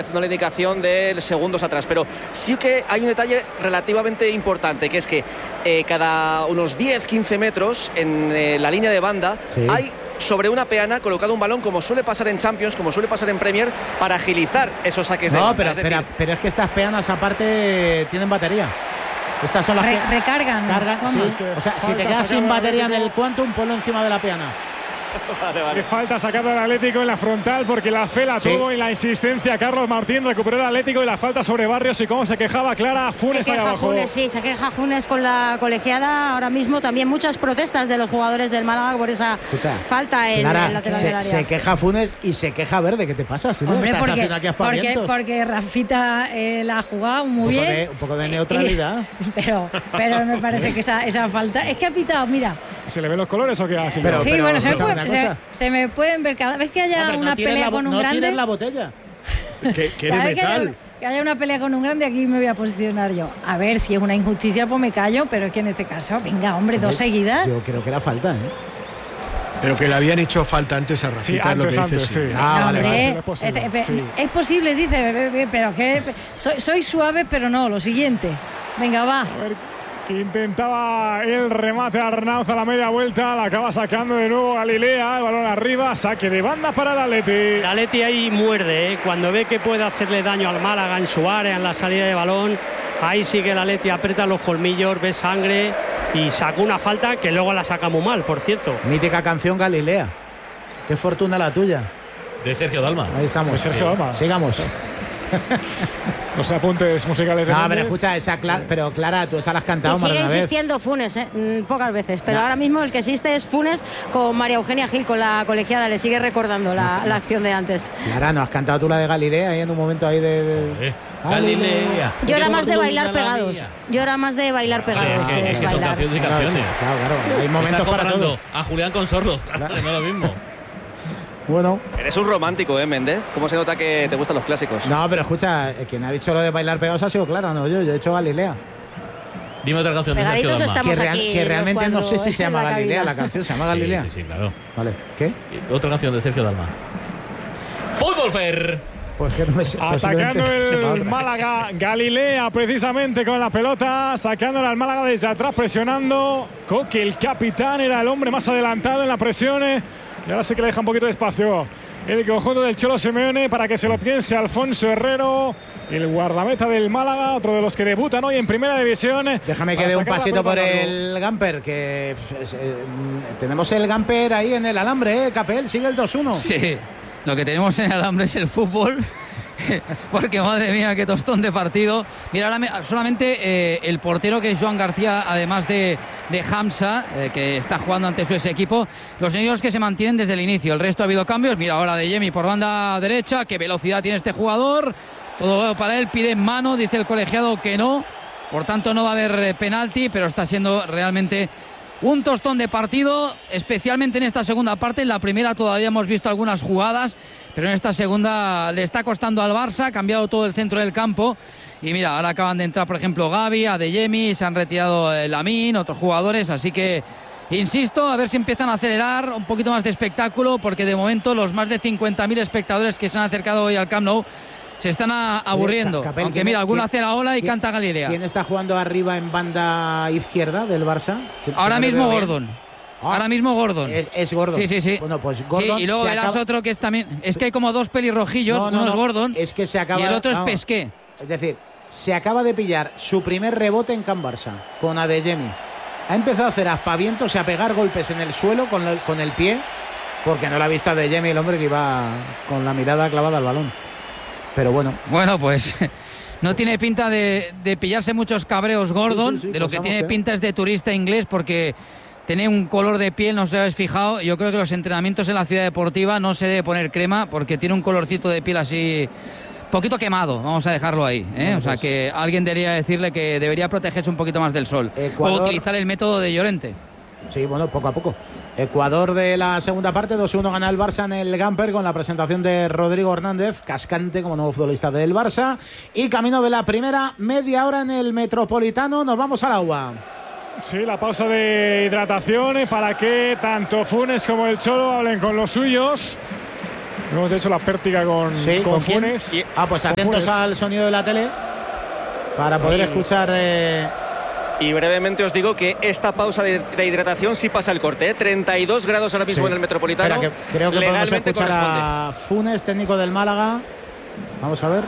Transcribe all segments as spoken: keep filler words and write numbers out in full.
Gómez, no la indicación de segundos atrás. Pero sí que hay un detalle relativamente importante, que es que eh, cada unos diez a quince metros en eh, la línea de banda sí. hay sobre una peana colocado un balón, como suele pasar en Champions, como suele pasar en Premier, para agilizar esos saques de no, banda. pero, es decir, pero, pero es que estas peanas aparte tienen batería. Estas son las Re, que recargan. Cargan, sí. O sea, si te quedas sin batería en el Quantum, ponlo encima de la peana. Vale, vale. Le falta sacar al Atlético en la frontal porque la fe la sí. tuvo y la insistencia. Carlos Martín recuperó el Atlético y la falta sobre Barrios. Y cómo se quejaba Clara Funes se ahí queja abajo. Funes, sí, se queja Funes con la colegiada. Ahora mismo también muchas protestas de los jugadores del Málaga por esa Escucha, falta en Clara, el lateral se, del área. Se queja Funes y se queja Verde. ¿Qué te pasa? Si Hombre, no porque, aquí porque, porque Rafita eh, la ha jugado muy un bien. De, un poco de neutralidad. Eh, pero, pero me parece que esa, esa falta. Es que ha pitado, mira. ¿Se le ven los colores o qué hace? Pero, sí, pero, bueno, se me, puede, se, se me pueden ver cada vez que haya no, una pelea la, con un no grande. No tires la botella. que, que eres metal. Que haya, que haya una pelea con un grande, aquí me voy a posicionar yo. A ver, si es una injusticia, pues me callo, pero es que en este caso, venga, hombre, dos seguidas. Yo creo que era falta, ¿eh? Pero que le habían hecho falta antes a Rafita, sí, antes, lo que antes, dices, sí. sí. Ah, no, vale, hombre, vale. Es, posible, es, sí. es posible, dice, pero que soy, soy suave, pero no, lo siguiente. Venga, va. A ver, que intentaba el remate a Arnauz a la media vuelta, la acaba sacando de nuevo Galilea, el balón arriba, saque de banda para el Atleti. El Atleti ahí muerde, ¿eh? Cuando ve que puede hacerle daño al Málaga en su área, en la salida de balón, ahí sigue el Atleti, aprieta los colmillos, ve sangre y sacó una falta que luego la saca muy mal, por cierto. Mítica canción Galilea. Qué fortuna la tuya. De Sergio Dalma. Ahí estamos. De Sergio Dalma. Sigamos. Los apuntes musicales de No, Méndez. pero escucha, esa Clara, pero Clara, tú esa la has cantado y más de sigue una vez. insistiendo Funes, ¿eh? mm, pocas veces, pero no. ahora mismo el que existe es Funes con María Eugenia Gil, con la colegiada, le sigue recordando la, la acción de antes. Clara, ¿no has cantado tú la de Galilea ahí en un momento ahí de... de... Joder. Galilea. Yo era más de bailar pegados. Yo era más de bailar pegados. Es que, eh, es que son bailar. canciones y canciones. Claro, claro. Hay momentos para todo. A Julián con Sordo. Claro, no es lo mismo. Bueno. Eres un romántico, ¿eh, Méndez? ¿Cómo se nota que te gustan los clásicos? No, pero escucha, quien ha dicho lo de bailar pegados ha sido Clara, no yo. Yo he hecho Galilea. Dime otra canción de Sergio Pegaditos Dalma. estamos Que, real, aquí que realmente cuando, no sé si eh, se llama la Galilea cabina. la canción. ¿Se llama Galilea? Sí, sí, sí, claro. Vale. ¿Qué? Y otra canción de Sergio Dalma. Fútbol Fair. Pues que no me sé. Atacando el Málaga, Galilea precisamente con la pelota, sacándole al Málaga desde atrás, presionando. Coque, el capitán, era el hombre más adelantado en la presión. Y ahora sí que le deja un poquito de espacio el conjunto del Cholo Simeone para que se lo piense Alfonso Herrero, el guardameta del Málaga, otro de los que debutan hoy en Primera División. Déjame que dé un pasito por el Gamper, que pues, eh, tenemos el Gamper ahí en el alambre, ¿eh? Capel, sigue el dos uno. Sí, lo que tenemos en el alambre es el fútbol. Porque madre mía, qué tostón de partido. Mira, ahora me, solamente eh, el portero, que es Joan García, además de, de Hamza, eh, que está jugando ante su ese equipo, los únicos que se mantienen desde el inicio. El resto ha habido cambios. Mira ahora de Yemi por banda derecha, qué velocidad tiene este jugador. Todo para él, pide mano, dice el colegiado que no, por tanto no va a haber penalti, pero está siendo realmente un tostón de partido, especialmente en esta segunda parte. En la primera todavía hemos visto algunas jugadas, pero en esta segunda le está costando al Barça, ha cambiado todo el centro del campo. Y mira, ahora acaban de entrar, por ejemplo, Gavi, Adeyemi, se han retirado Lamine, otros jugadores, así que insisto, a ver si empiezan a acelerar un poquito más de espectáculo, porque de momento los más de cincuenta mil espectadores que se han acercado hoy al Camp Nou se están a, aburriendo. Capel, aunque mira, alguno hace la ola y ¿quién, canta Galilea. ¿Quién está jugando arriba en banda izquierda del Barça? Ahora mismo Gordon. Ah, Ahora mismo Gordon. Es, es Gordon. Sí, sí, sí. Bueno, pues Gordon. Sí, y luego verás acaba... otro que es también. Es que hay como dos pelirrojillos. No, no, uno no, es Gordon. Es que se acaba. Y el otro vamos, es Pesqué. Es decir, se acaba de pillar su primer rebote en Can Barça con Adeyemi. Ha empezado a hacer aspavientos y a pegar golpes en el suelo con, la, con el pie, porque no lo ha visto Adeyemi, el hombre que iba con la mirada clavada al balón. Pero bueno. Bueno, pues no tiene pinta de, de pillarse muchos cabreos Gordon. Sí, sí, sí, de lo que tiene que... pinta es de turista inglés, porque tiene un color de piel, no sé si habéis fijado. Yo creo que los entrenamientos en la ciudad deportiva no se debe poner crema, porque tiene un colorcito de piel así poquito quemado, vamos a dejarlo ahí, ¿eh? Bueno, o sea, pues que alguien debería decirle que debería protegerse un poquito más del sol. Ecuador... O utilizar el método de Llorente. Sí, bueno, poco a poco. Ecuador de la segunda parte, dos uno gana el Barça en el Gamper, con la presentación de Rodrigo Hernández, cascante como nuevo futbolista del Barça. Y camino de la primera media hora en el Metropolitano, nos vamos al agua. Sí, la pausa de hidratación para que tanto Funes como el Cholo hablen con los suyos. Hemos hecho la pértiga con, sí, con, ¿con Funes. Y, ah, pues atentos Funes. Al sonido de la tele para poder sí. escuchar. Eh... Y brevemente os digo que esta pausa de, de hidratación sí pasa el corte, ¿eh? treinta y dos grados ahora mismo sí. en el Metropolitano. Espera, que creo que legalmente podemos escuchar corresponde. A Funes, técnico del Málaga. Vamos a ver.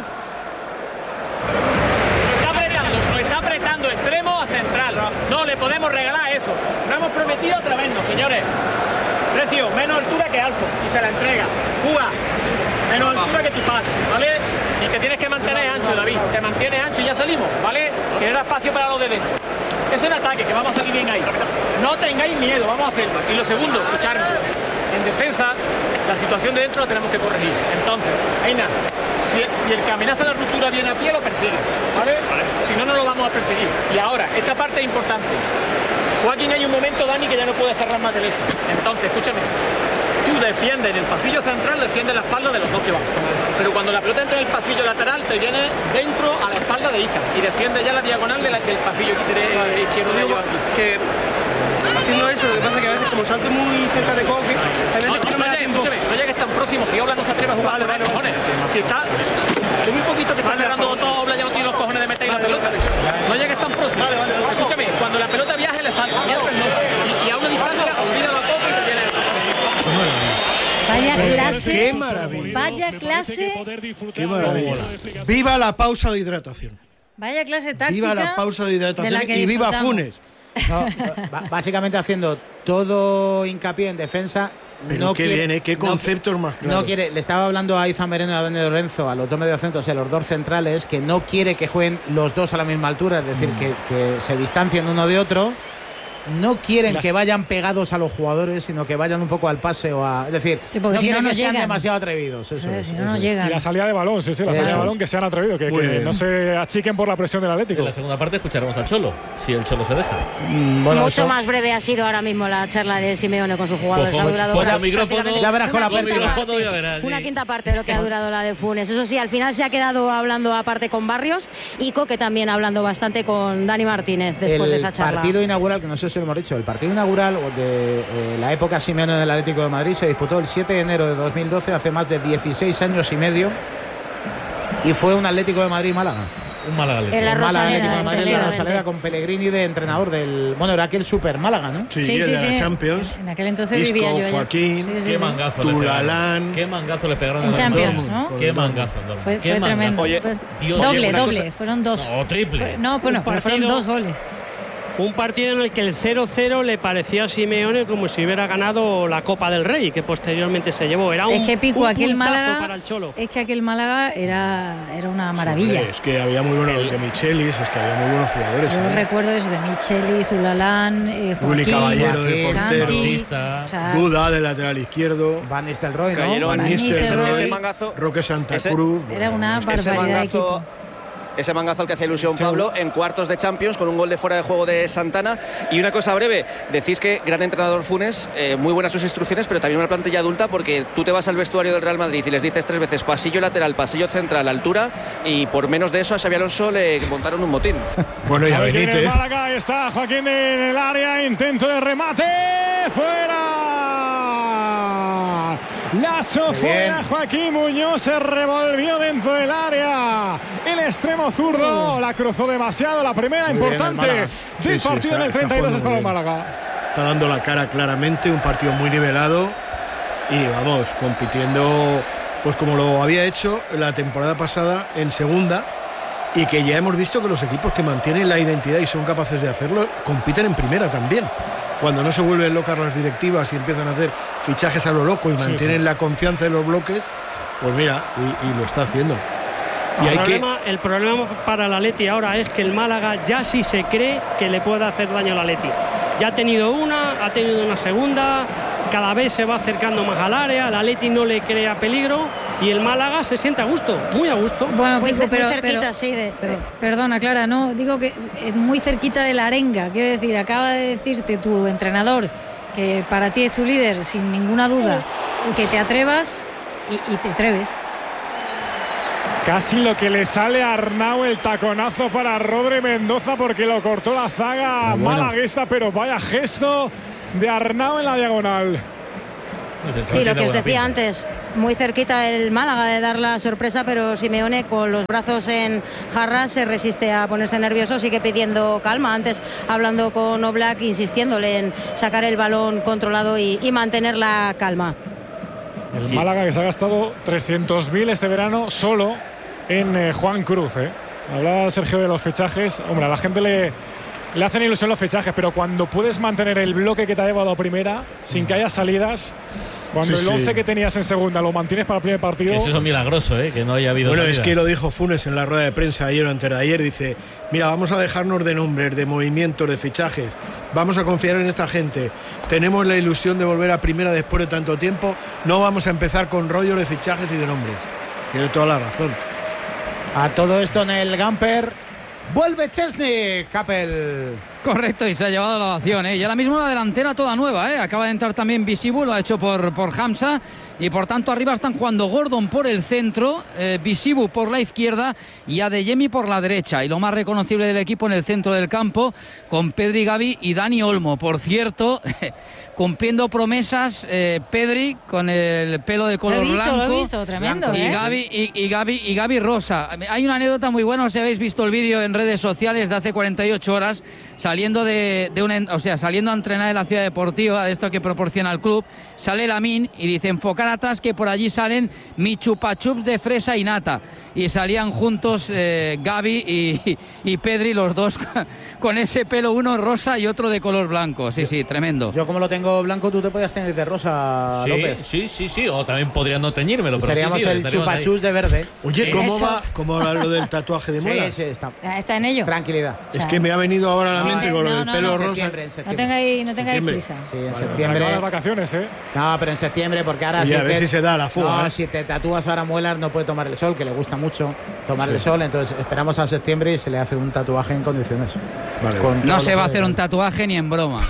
Lo está apretando, lo está apretando extremo a central. No le podemos regalar eso. No hemos prometido otra vez, no, señores. Precio, menos altura que Alfo y se la entrega. Púa, menos altura que tu padre, ¿vale? Y te tienes que mantener ancho, David. Te mantienes ancho y ya salimos, ¿vale? Que no era espacio para los de dentro. Es un ataque, que vamos a salir bien ahí. No tengáis miedo, vamos a hacerlo. Y lo segundo, escucharme. En defensa, la situación de dentro la tenemos que corregir. Entonces, Aina, si, si el que amenaza la ruptura viene a pie, lo persigue, ¿vale? ¿vale? Si no, no lo vamos a perseguir. Y ahora, esta parte es importante. Joaquín, hay un momento, Dani, que ya no puede cerrar más de lejos. Entonces, escúchame. Tú defiendes en el pasillo central, defiendes la espalda de los dos que van. Pero cuando la pelota entra en el pasillo lateral, te viene dentro a la espalda de Izan y defiende ya la diagonal de la, del pasillo vale. izquierdo de ellos. Que haciendo eso, lo que pasa es que a veces como salto muy cerca de Coque, a veces no, que no me da tiempo. Escúchame, no llegues tan próximo, si Obla no se atreve a jugar, vale, vale, cojones. Vale. Si está, con un poquito que está vale, cerrando todo, Obla ya no tiene los cojones de meter vale, la pelota. Vale. No llegues tan próximo. Vale, vale, vale. Escúchame, cuando la pelota viaje le salta, y, y a una distancia olvida la Coque y te viene. Vaya clase, qué maravilla. Vaya clase. Qué maravilla. Viva la pausa de hidratación. Vaya clase táctica. Viva la pausa de hidratación de y viva Funes. No, básicamente haciendo todo hincapié en defensa. Pero no qué quiere, bien, ¿eh? Qué conceptos no, más claros. No quiere, le estaba hablando a Izan Mereno y a Dani Lorenzo, a los dos mediocentros y a los dos centrales, que no quiere que jueguen los dos a la misma altura, es decir, mm. que, que se distancien uno de otro. No quieren Las... que vayan pegados a los jugadores, sino que vayan un poco al pase o a... Es decir, sí, no si quieren no que llegan. sean demasiado atrevidos. Eso sí, es, si eso no, no es. llegan. Y la salida de balón, sí, sí, la salida eso de balón, que sean atrevidos, que, que no se achiquen por la presión del Atlético. En la segunda parte escucharemos al Cholo, si el Cholo se deja. Mm, bueno, Mucho eso... más breve ha sido ahora mismo la charla de Simeone con sus jugadores. Pues, ha durado pues, una, micrófono, ya verás con la micrófono, ya verás. Una sí. quinta parte de lo que ha durado la de Funes. Eso sí, al final se ha quedado hablando aparte con Barrios y Coque también hablando bastante con Dani Martínez después el de esa charla. El partido inaugural, que no sé si lo hemos dicho, el partido inaugural de Eh, la época Simeone del Atlético de Madrid se disputó el siete de enero de dos mil doce, hace más de dieciséis años y medio, y fue un Atlético de Madrid-Málaga. Un Málaga en la Rosaleda, de Madrid, en la Rosaleda, con Pellegrini de entrenador del... Bueno, era aquel Super Málaga, ¿no? Sí, sí, sí, de sí. la Champions. En aquel entonces Isco, vivía yo allá. Joaquín, sí, sí, qué sí. mangazo Tulalán. Qué mangazo le pegaron en Champions, Dortmund, ¿no? Qué mangazo. Fue, qué fue tremendo. Oye, fue, Dios, doble, oye, doble. Cosa... Fueron dos. No, triple. Fue, no, bueno, pero fueron dos goles. Un partido en el que el cero cero le parecía a Simeone como si hubiera ganado la Copa del Rey, que posteriormente se llevó. Era un, es que Pico, un aquel Málaga, para el Cholo. Es que aquel Málaga era, era una maravilla. Sí, es que había muy buenos el... de Michelis, es que había muy buenos jugadores. Yo ¿eh? recuerdo eso de Michelis, Zulalán, eh, Joaquín, Willy Caballero de portero, Santi, o sea, Duda de lateral izquierdo, Van Nistelrooy, ¿no? Van Nistelrooy, ese mangazo, Roque Santa ese, Cruz. Era una barbaridad ese mangazo, de equipo. Ese mangazo al que hace ilusión Pablo en cuartos de Champions con un gol de fuera de juego de Santana. Y una cosa breve, decís que gran entrenador Funes, eh, muy buenas sus instrucciones, pero también una plantilla adulta, porque tú te vas al vestuario del Real Madrid y les dices tres veces pasillo lateral, pasillo central, altura, y por menos de eso a Xabi Alonso le montaron un motín. Bueno, y a Benítez. Málaga, ahí está Joaquín en el área, intento de remate, fuera. Lacho fuera, Joaquín Muñoz se revolvió dentro del área. El extremo zurdo la cruzó demasiado. La primera muy importante del sí, partido sí, en el treinta y dos es para el Málaga. Está dando la cara claramente, un partido muy nivelado y vamos, compitiendo pues como lo había hecho la temporada pasada en segunda, y que ya hemos visto que los equipos que mantienen la identidad y son capaces de hacerlo compiten en primera también. Cuando no se vuelven locas las directivas y empiezan a hacer fichajes a lo loco y mantienen sí, sí. la confianza de los bloques, pues mira, y, y lo está haciendo. Y el, hay problema, que... el problema para el Atleti ahora es que el Málaga ya sí se cree que le puede hacer daño al Atleti. Ya ha tenido una, ha tenido una segunda, cada vez se va acercando más al área, el Atleti no le crea peligro y el Málaga se siente a gusto, muy a gusto. Bueno, muy, Pico, pero, muy cerquita, pero, sí. De, pero, perdona, Clara, no, digo que es muy cerquita de la arenga. Quiero decir, acaba de decirte tu entrenador que para ti es tu líder, sin ninguna duda, que te atrevas y, y te atreves. Casi lo que le sale a Arnau, el taconazo para Rodri Mendoza, porque lo cortó la zaga bueno. malaguista, pero vaya gesto de Arnau en la diagonal. Sí, lo que os decía antes, muy cerquita el Málaga de dar la sorpresa, pero Simeone con los brazos en jarras se resiste a ponerse nervioso, sigue pidiendo calma. Antes hablando con Oblak, insistiéndole en sacar el balón controlado y, y mantener la calma. El Sí. Málaga que se ha gastado trescientos mil este verano solo en eh, Juan Cruz. ¿eh? Hablaba Sergio de los fichajes. Hombre, a la gente le, le hacen ilusión los fichajes, pero cuando puedes mantener el bloque que te ha llevado a primera sin que haya salidas, cuando Sí, el once sí. que tenías en segunda lo mantienes para el primer partido. Que eso es milagroso, ¿eh? Que no haya habido Bueno, salidas. es que lo dijo Funes en la rueda de prensa ayer o antes de ayer. Dice, mira, vamos a dejarnos de nombres, de movimientos, de fichajes. Vamos a confiar en esta gente. Tenemos la ilusión de volver a primera después de tanto tiempo. No vamos a empezar con rollos de fichajes y de nombres. Tiene toda la razón. A todo esto en el Gamper. Vuelve Chesney, Capel. Correcto, y se ha llevado la ovación, ¿eh? Y ahora mismo la delantera toda nueva, ¿eh? Acaba de entrar también Visibu, lo ha hecho por, por Hamza. Y por tanto arriba están jugando Gordon por el centro, eh, Visibu por la izquierda y Adeyemi por la derecha. Y lo más reconocible del equipo en el centro del campo, con Pedri, Gavi y Dani Olmo. Por cierto, cumpliendo promesas, eh, Pedri con el pelo de color Lo he visto, blanco. lo he visto, tremendo, Y ¿eh? Gavi, y, y, Gavi, y Gavi rosa. Hay una anécdota muy buena, no sé si habéis visto el vídeo en redes sociales de hace cuarenta y ocho horas, saliendo de, de una, o sea, saliendo a entrenar en la ciudad deportiva, de esto que proporciona el club, sale Lamine y dice, enfocar atrás que por allí salen mi chupachups de fresa y nata. Y salían juntos eh, Gavi y, y Pedri, los dos con ese pelo, uno rosa y otro de color blanco. Sí, sí, tremendo. Yo como lo tengo blanco, tú te podías tener de rosa, Sí, López. sí, sí, sí. O también podría no teñírmelo. Y Pero seríamos sí, sí, el estaríamos ahí. chupachus de verde. Oye, ¿cómo Eso. va, ¿cómo va lo del tatuaje de muela? Sí, sí, está. Está en ello. Tranquilidad. Es que me ha venido ahora a la Sí, mente con lo no, del no, pelo no, rosa. Septiembre, en No septiembre. tengáis, no tengáis Septiembre. prisa. Sí, en Vale, se septiembre. acaban las vacaciones, ¿eh? No, pero en septiembre, porque ahora Oye, a ver te- si se da la fuga, No, ¿eh? si te tatúas ahora muelas no puede tomar el sol, que le gusta mucho tomar Sí. el sol, entonces esperamos a septiembre y se le hace un tatuaje en condiciones. Vale. Con No todo se lo va a que- hacer un tatuaje ni en broma.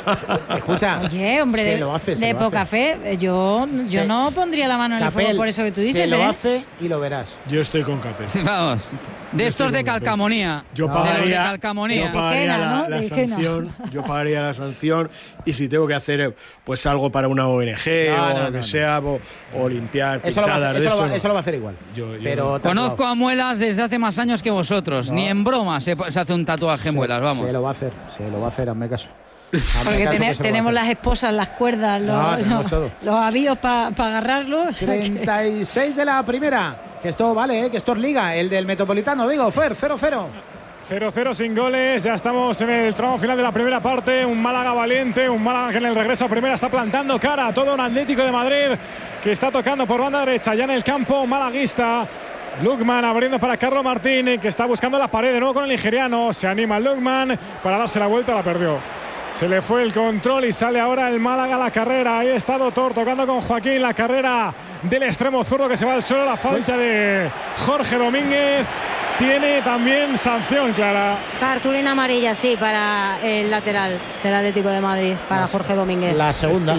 Escucha. Oye, hombre, se de, lo hace, se de lo poca hace. fe, yo, yo Se- no pondría la mano en el fuego Capel, por eso que tú dices, se lo ¿eh? hace y lo verás. Yo estoy con Capel. Vamos. De Yo estos estoy de con Capel. calcamonía. Yo De los de pagaría, calcamonía. yo pagaría Higiena, la, ¿no? la De higiena. sanción, yo pagaría la sanción y si tengo que hacer eh, pues algo para una O N G No, o no, lo no, que no. sea o, o limpiar Eso lo, va a pintadas hacer, de eso, lo va, esto, eso lo va a hacer igual. Yo- yo pero no. tatuado. Conozco a Muelas desde hace más años que vosotros. No. Ni en broma se, se hace un tatuaje en Muelas, vamos. Se lo va a hacer, se lo va a hacer, hazme caso. Hazme Porque caso tene- que se lo va a tenemos hacer. las esposas, las cuerdas, No, los, tenemos los, todo. los avíos para agarrarlos. o sea que- treinta y seis de la primera. Que esto vale, ¿eh? Que esto es liga. El del Metropolitano, digo, Fer, cero cero. cero cero sin goles, ya estamos en el tramo final de la primera parte, un Málaga valiente, un Málaga que en el regreso a primera está plantando cara a todo un Atlético de Madrid que está tocando por banda derecha, ya en el campo malaguista. Lukman abriendo para Carlos Martín, que está buscando la pared de nuevo con el nigeriano, se anima Lukman para darse la vuelta, la perdió. Se le fue el control y sale ahora el Málaga a la carrera. Ahí está Doctor tocando con Joaquín, la carrera del extremo zurdo que se va al suelo, la falta de Jorge Domínguez. Tiene también sanción, Clara. Cartulina amarilla, sí, para el lateral del Atlético de Madrid, para Jorge Domínguez. La segunda.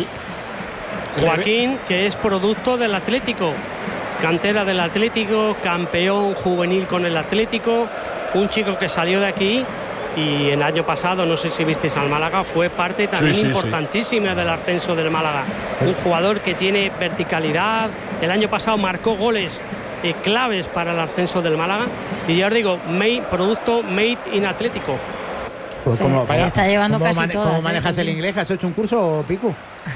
Joaquín, que es producto del Atlético, cantera del Atlético, campeón juvenil con el Atlético, un chico que salió de aquí y el año pasado, no sé si visteis al Málaga, fue parte también Sí, sí, importantísima del ascenso del Málaga. Un jugador que tiene verticalidad, el año pasado marcó goles eh, claves para el ascenso del Málaga y ya os digo, made, producto made in Atlético. Pues Se- como- se vaya, está llevando ¿cómo casi mane- todas, ¿Cómo eh, manejas el Joaquín? inglés? ¿Has hecho un curso, Picu?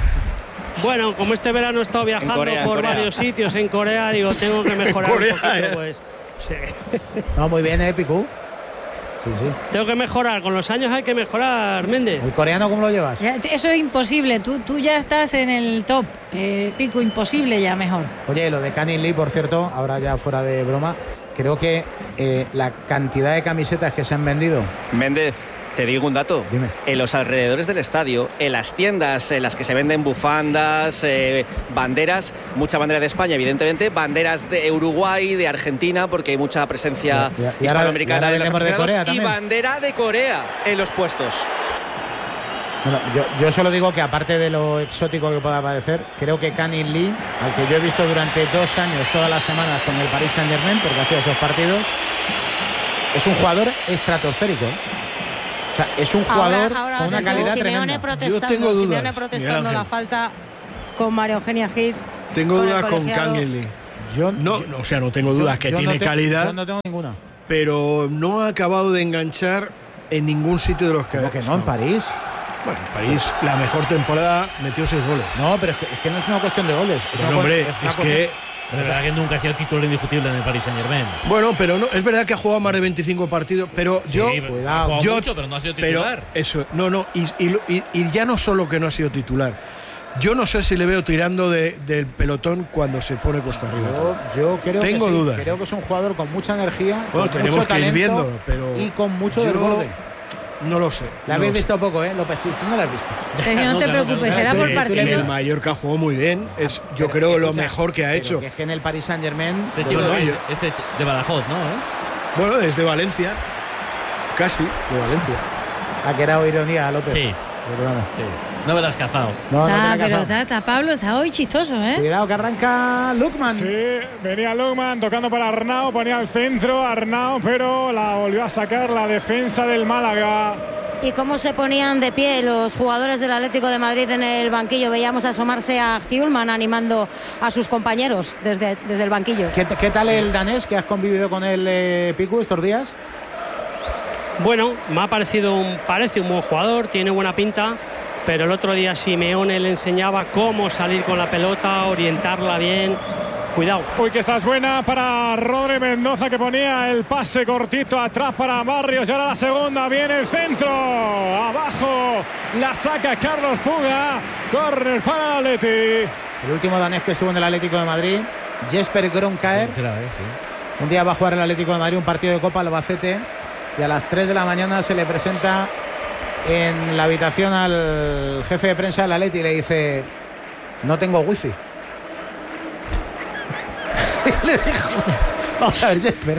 Bueno, como este verano he estado viajando Corea, en por Corea. varios sitios en Corea, digo, tengo que mejorar Corea, un poquito, eh. pues. Sí. No, muy bien, ¿eh, Picu? Sí, sí. Tengo que mejorar, con los años hay que mejorar, Méndez. ¿El coreano cómo lo llevas? Ya, Eso es imposible, tú, tú ya estás en el top. Eh, Pico, imposible ya mejor. Oye, lo de Canning Lee, por cierto, ahora ya fuera de broma, creo que eh, la cantidad de camisetas que se han vendido. Méndez, te digo un dato. Dime. En los alrededores del estadio, en las tiendas en las que se venden bufandas, eh, banderas, mucha bandera de España, evidentemente, banderas de Uruguay, de Argentina, porque hay mucha presencia Y- y- y ahora- hispanoamericana y ahora en los vendemos de aficionados, Corea y también. bandera de Corea en los puestos. Bueno, yo, yo solo digo que aparte de lo exótico que pueda parecer, creo que Canning Lee, al que yo he visto durante dos años, todas las semanas con el Paris Saint Germain, porque hacía esos partidos, es un jugador estratosférico. ¿eh? O sea, es un jugador ahora, ahora con una desde calidad Simeone tremenda. protestando, Yo tengo dudas, Simeone Miguel protestando Ángel. la falta con María Eugenia Gil. tengo con el dudas con colegiado. Kangeli. Yo no, no, o sea, no tengo dudas que yo tiene no te- calidad, yo no tengo ninguna. pero no ha acabado de enganchar en ningún sitio de los que ¿Cómo ha que no? estado. En París. Bueno, en París, la mejor temporada, metió seis goles. No, pero es que, es que no es una cuestión de goles. Es, Bueno, una hombre, cuestión- una es cuestión- que. Pero es verdad que nunca ha sido titular indiscutible en el Paris Saint Germain. Bueno, pero no, es verdad que ha jugado más de veinticinco partidos, pero yo. Sí, ha jugado yo, mucho, pero no ha sido pero titular. eso, no, no, y, y, y- y ya no solo que no ha sido titular. Yo no sé si le veo tirando de- del pelotón cuando se pone cuesta arriba. Yo, yo creo Tengo que sí, dudas. Creo que es un jugador con mucha energía, Bueno, con tenemos mucho que ir talento viéndolo, pero y con mucho yo desborde. No lo sé. La no habéis lo visto poco, ¿eh? López, tú no la has visto. Sergio, no te preocupes, será por En partido. el Mallorca jugó muy bien. Es, yo Pero, creo lo escucha, mejor que ha pero hecho. Que es que en el Paris Saint Germain. Este chico Bueno, es, yo- este de Badajoz, ¿no? ¿Es? Bueno, es de Valencia. Casi, de Valencia. Ah, que era ironía, López. Sí. Perdóname. Sí. No me la has cazado. No, no te la Ah, he pero cazado. está, está Pablo, está hoy chistoso, ¿eh? Cuidado que arranca Lukman. Sí, venía Lukman tocando para Arnau, ponía al centro Arnau, pero la volvió a sacar la defensa del Málaga. Y cómo se ponían de pie los jugadores del Atlético de Madrid en el banquillo. Veíamos asomarse a Hjulman animando a sus compañeros desde, desde el banquillo. ¿Qué, qué tal el danés que has convivido con él, eh, Picu, estos días? Bueno, me ha parecido un, parece un buen jugador, tiene buena pinta, pero el otro día Simeone le enseñaba cómo salir con la pelota, orientarla bien. Cuidado. Uy, que esta es buena para Rodri Mendoza, que ponía el pase cortito atrás para Barrios. Y ahora la segunda, viene el centro. Abajo la saca Carlos Puga. Córner para el Atleti. El último danés que estuvo en el Atlético de Madrid, Jesper Gronkaer. Claro, sí. Un día va a jugar el Atlético de Madrid un partido de Copa Albacete y a las tres de la mañana se le presenta en la habitación al jefe de prensa del Atleti y le dice: no tengo wifi. Y le dijo: vamos a ver, Jesper.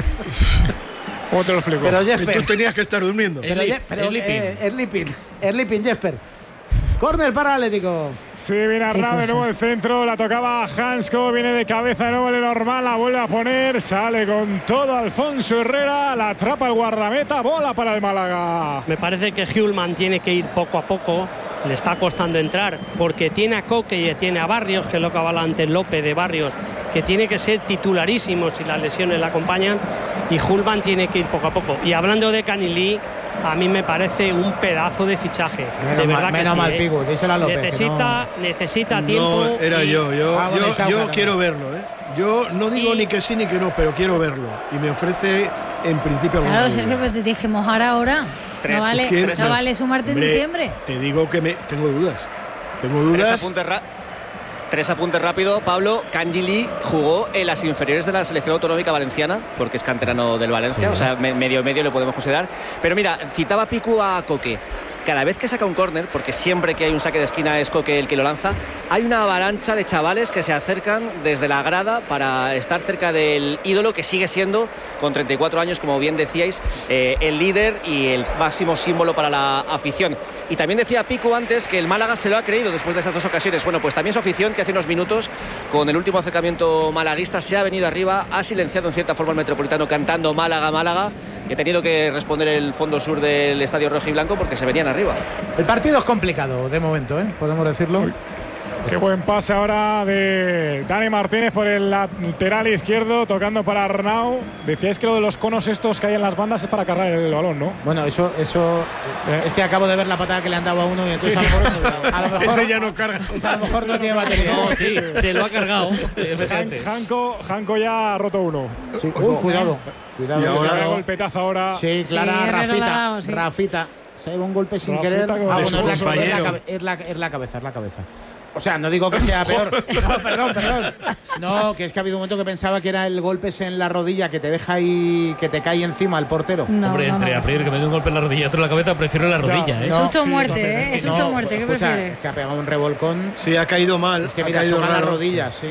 ¿Cómo te lo explico? Pero Jesper, Tú tenías que estar durmiendo. pero, Sleep- Je- pero, sleeping. eh, sleeping, sleeping, Jesper. Córner para el Atlético. Sí, viene Arnau de nuevo el centro, la tocaba Hansko, viene de cabeza de nuevo el normal, la vuelve a poner, sale con todo Alfonso Herrera, la atrapa el guardameta, bola para el Málaga. Me parece que Hjulman tiene que ir poco a poco, le está costando entrar, porque tiene a Coque y tiene a Barrios, que es lo que hablaba antes López de Barrios, que tiene que ser titularísimo si las lesiones le acompañan, y Hjulman tiene que ir poco a poco. Y hablando de Canilí, a mí me parece un pedazo de fichaje. Menos de mal- verdad que menos sí, mal, ¿eh? Pico, díselo a López, que Necesita, necesita tiempo. No, era y- yo. Yo, Ah, bueno, yo, Isauca, yo también. quiero verlo, ¿eh? Yo no digo Y- ni que sí ni que no, pero quiero verlo. Y me ofrece, en principio, alguna Claro, duda. Sergio, pues te tienes que mojar ahora. Tres, no vale, Es que- no vale sumarte Hombre, en diciembre. Te digo que me tengo dudas. Tengo Tres dudas. apuntes, ra- tres apuntes rápido. Pablo, Kangili jugó en las inferiores de la selección autonómica valenciana, porque es canterano del Valencia, o sea, me- medio medio le podemos considerar. Pero mira, citaba Picu a Coque. Cada vez que saca un córner, porque siempre que hay un saque de esquina es Coque el que lo lanza, hay una avalancha de chavales que se acercan desde la grada para estar cerca del ídolo que sigue siendo, con treinta y cuatro años, como bien decíais, eh, el líder y el máximo símbolo para la afición. Y también decía Picu antes que el Málaga se lo ha creído después de estas dos ocasiones. Bueno, pues también su afición, que hace unos minutos, con el último acercamiento malaguista, se ha venido arriba, ha silenciado en cierta forma el Metropolitano cantando Málaga, Málaga, y ha tenido que responder el fondo sur del Estadio Rojo y Blanco porque se venían arriba. El partido es complicado de momento, ¿eh? Podemos decirlo. Qué buen pase ahora de Dani Martínez por el lateral izquierdo, tocando para Arnau. Decíais que lo de los conos estos que hay en las bandas es para cargar el balón, ¿no? Bueno, eso, eso Eh. es que acabo de ver la patada que le han dado a uno y entonces Sí, a sí, lo por mejor, eso. a lo mejor, Ese ya no carga. ese a lo mejor no tiene batería. No, sí, se lo ha cargado. Han- efectivamente. Hanko, Hanko ya ha roto uno. Sí. Uy, cuidado, cuidado. Y Se ahora- ve el golpetazo ahora. Sí, Clara, Sí, Herrera Rafita, la ha dado, sí. Rafita. Se lleva un golpe sin Rafita querer. con- Ah, de bueno, su es la, es, la, compañero. cabe- es, la, es la cabeza, es la cabeza. O sea, no digo que sea peor. No, perdón, perdón. No, que es que ha habido un momento que pensaba que era el golpe ese en la rodilla que te deja ahí, que te cae encima el portero. No, Hombre, no, entre no, abrir que me dé un golpe en la rodilla y otro en la cabeza, prefiero la rodilla, ¿eh? no. Susto o Sí, muerte, también. ¿eh? Es No, susto o muerte, ¿qué escucha, prefieres? es que ha pegado un revolcón. Sí, ha caído mal. Es que ha mira, caído choca las raro. rodillas, sí.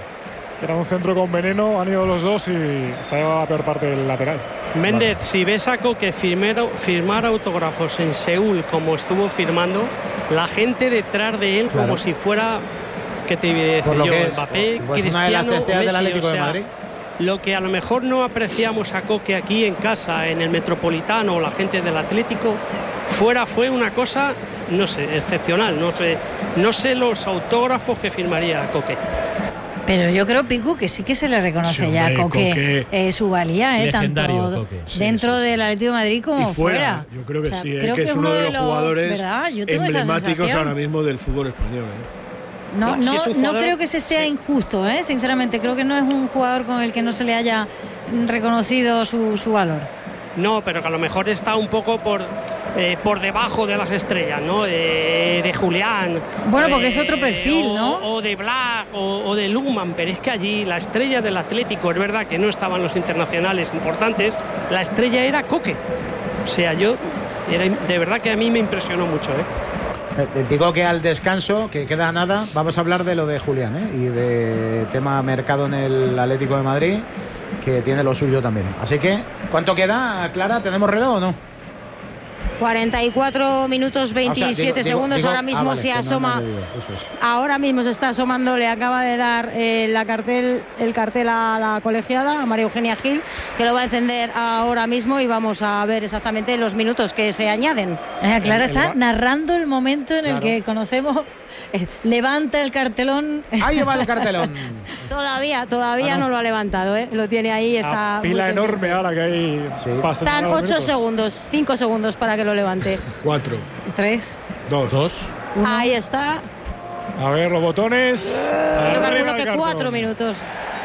Era un centro con veneno, han ido los dos y se ha llevado la peor parte del lateral. Méndez, si ves a Coque firmar, firmar autógrafos en Seúl como estuvo firmando, la gente detrás de él Claro. como si fuera, ¿qué te iba a decir Por lo yo? que es, Mbappé, pues una de las Cristiano, estrellas del Messi, Atlético o de sea, Madrid. Lo que a lo mejor no apreciamos a Coque aquí en casa, en el Metropolitano o la gente del Atlético, fuera fue una cosa, no sé, excepcional. No sé, no sé los autógrafos que firmaría Coque. Pero yo creo, Picu, que sí que se le reconoce Sí, ya hombre, a Coque, Coque. eh, su valía, eh, Legendario, tanto Coque. Sí, dentro sí, sí. del Atlético de Madrid como Y fuera, fuera. yo creo que O sea, sí, eh, creo que es uno de los jugadores ¿verdad? Yo tengo esa emblemáticos sensación. ahora mismo del fútbol español. ¿eh? No, No, si no, es un no jugador- creo que ese sea sí. injusto, ¿eh? Sinceramente, creo que no es un jugador con el que no se le haya reconocido su, su valor. No, pero que a lo mejor está un poco por, eh, por debajo de las estrellas, ¿no? De, de Julián. Bueno, porque es eh, otro perfil, o, ¿no? O de Black o, o de Luhmann, pero es que allí la estrella del Atlético, es verdad que no estaban los internacionales importantes, la estrella era Coque. O sea, yo, era, de verdad que a mí me impresionó mucho, ¿eh? Eh, te digo que al descanso, que queda nada, vamos a hablar de lo de Julián, ¿eh? Y de tema mercado en el Atlético de Madrid, que tiene lo suyo también. Así que, ¿cuánto queda, Clara? ¿Tenemos reloj o no? cuarenta y cuatro minutos O sea, veintisiete digo- digo- segundos. digo- ahora ah, mismo vale, se que no asoma. me he leído, eso es. Ahora mismo se está asomando, le acaba de dar eh, la cartel, el cartel a la colegiada, a María Eugenia Gil, que lo va a encender ahora mismo y vamos a ver exactamente los minutos que se añaden. Eh, Clara El- el está va- narrando el momento en el Claro. que conocemos, eh, levanta el cartelón. Ahí va el cartelón. Todavía, todavía Ah, no. no lo ha levantado, ¿eh? Lo tiene ahí, está. Una muy pila pendiente. enorme ahora que hay. Sí. pasan Están los ocho minutos. segundos, cinco segundos para que lo levante. Cuatro, Tres. dos. Dos. Ahí está. A ver, los botones. Yo Arriba calculo el que cartón. cuatro minutos.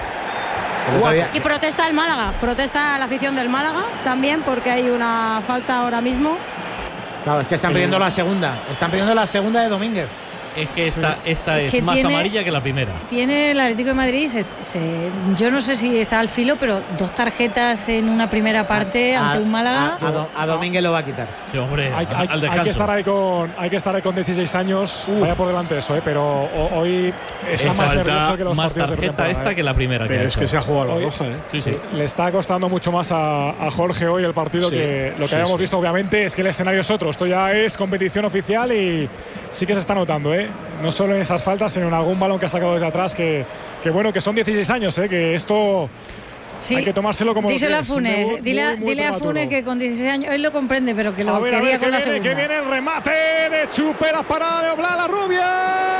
El otro día- Y protesta el Málaga, protesta la afición del Málaga también porque hay una falta ahora mismo. Claro, es que están pidiendo la segunda. Están pidiendo la segunda de Domínguez. Es que esta, esta Es es, que más tiene- amarilla que la primera. Tiene el Atlético de Madrid, se- se- yo no sé si está al filo, pero dos tarjetas en una primera parte A- ante un Málaga. A, a Do- a Domínguez lo va a quitar. Sí, hombre, Hay, hay- al hay descanso. que estar ahí con, hay que estar ahí con dieciséis años. Vaya por delante eso, ¿eh? Pero ho- hoy está Es más falta nervioso que los más partidos de tarjeta pretemporada, esta ¿eh? que la primera. Pero que ha es que hecho. se ha jugado la Hoy- roja, ¿eh? Sí, sí. Le está costando mucho más a, a Jorge hoy el partido Sí, que lo que sí, habíamos sí. visto. Obviamente es que el escenario es otro. Esto ya es competición oficial y sí que se está notando, ¿eh? No solo en esas faltas, sino en algún balón que ha sacado desde atrás. Que, que bueno, que son dieciséis años, ¿eh? Que esto Sí. hay que tomárselo como lo Díselo que a es, Funes, muy- dile, a- muy, muy dile a prematuro. Funes que con dieciséis años él lo comprende, pero que lo A ver, a quería ver, con que la viene, segunda. que viene el remate de Chupe, la parada de Oblak, la rubia.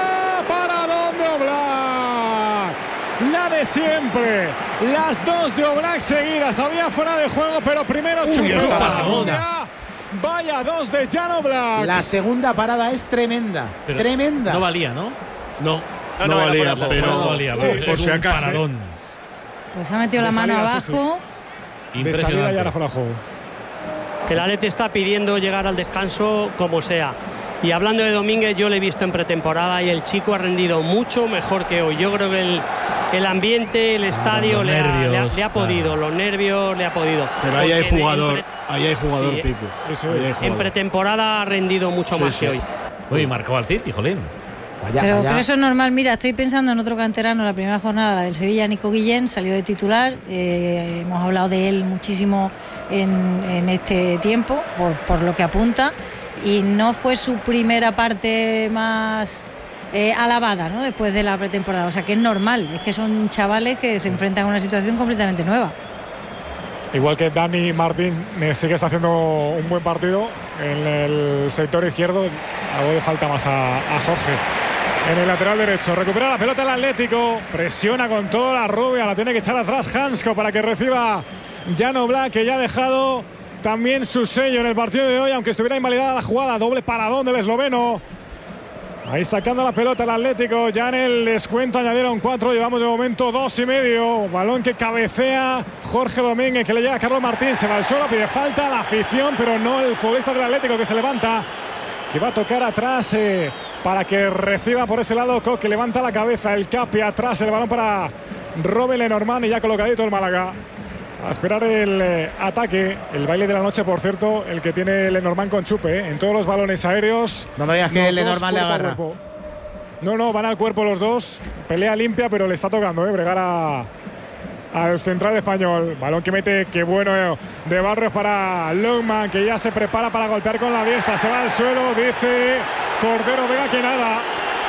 ¿Para dónde Oblak? La de siempre. Las dos de Oblak seguidas. Había fuera de juego, pero primero Chupe. está la la segunda. rubia. Vaya dos de Jan Oblak. La segunda parada es tremenda. Pero tremenda. No valía, ¿no? No, No, no, no, era valía, fuera de La juego. pero segunda no valía. sí, vamos, por es si un acaso. paradón. Pues ha metido De la mano salida, sí, abajo. De salida Impresionante. ya era fuera de juego. El Atleti está pidiendo llegar al descanso como sea. Y hablando de Domínguez, yo le he visto en pretemporada y el chico ha rendido mucho mejor que hoy. Yo creo que el, el ambiente, el estadio los le, ha, nervios, le ha- le ha podido, claro. los nervios le ha podido. Pero ahí hay Porque en- jugador, en pre- ahí hay jugador, Sí, Pico. sí, sí. Ahí hay En jugador. pretemporada ha rendido mucho Sí, más sí. que hoy. Uy, marcó al City, jolín. Vaya, Pero, vaya. pero eso es normal. Mira, estoy pensando en otro canterano, la primera jornada, la del Sevilla, Nico Guillén, salió de titular. Eh, hemos hablado de él muchísimo en, en este tiempo, por, por lo que apunta. Y no fue su primera parte más eh, alabada, ¿no? Después de la pretemporada. O sea que es normal, es que son chavales que se enfrentan a una situación completamente nueva. Igual que Dani Martín eh, sí que está haciendo un buen partido en el sector izquierdo, algo de falta más a, a Jorge. En el lateral derecho, recupera la pelota el Atlético, presiona con toda la rubia, la tiene que echar atrás Hansko para que reciba Jan Oblak, que ya ha dejado también su sello en el partido de hoy, aunque estuviera invalidada la jugada, doble paradón del esloveno. Ahí sacando la pelota el Atlético, ya en el descuento añadieron cuatro, llevamos de momento dos y medio. Balón que cabecea Jorge Domínguez, que le llega a Carlos Martín, se va al suelo, pide falta la afición, pero no el futbolista del Atlético que se levanta, que va a tocar atrás eh, para que reciba por ese lado Coque, levanta la cabeza, el Capi atrás, el balón para Robin Lenormand y ya colocadito el Málaga. A esperar el eh, ataque, el baile de la noche, por cierto, el que tiene Lenormand con Chupe, ¿eh? En todos los balones aéreos. No me digas que los Lenormand dos le cuerpo a agarra. cuerpo. No, no, van al cuerpo los dos. Pelea limpia, pero le está tocando, ¿eh? Bregar a, al central español. Balón que mete, qué bueno eh, de Barrios para Longman, que ya se prepara para golpear con la diestra. Se va al suelo, dice Cordero Vega que nada.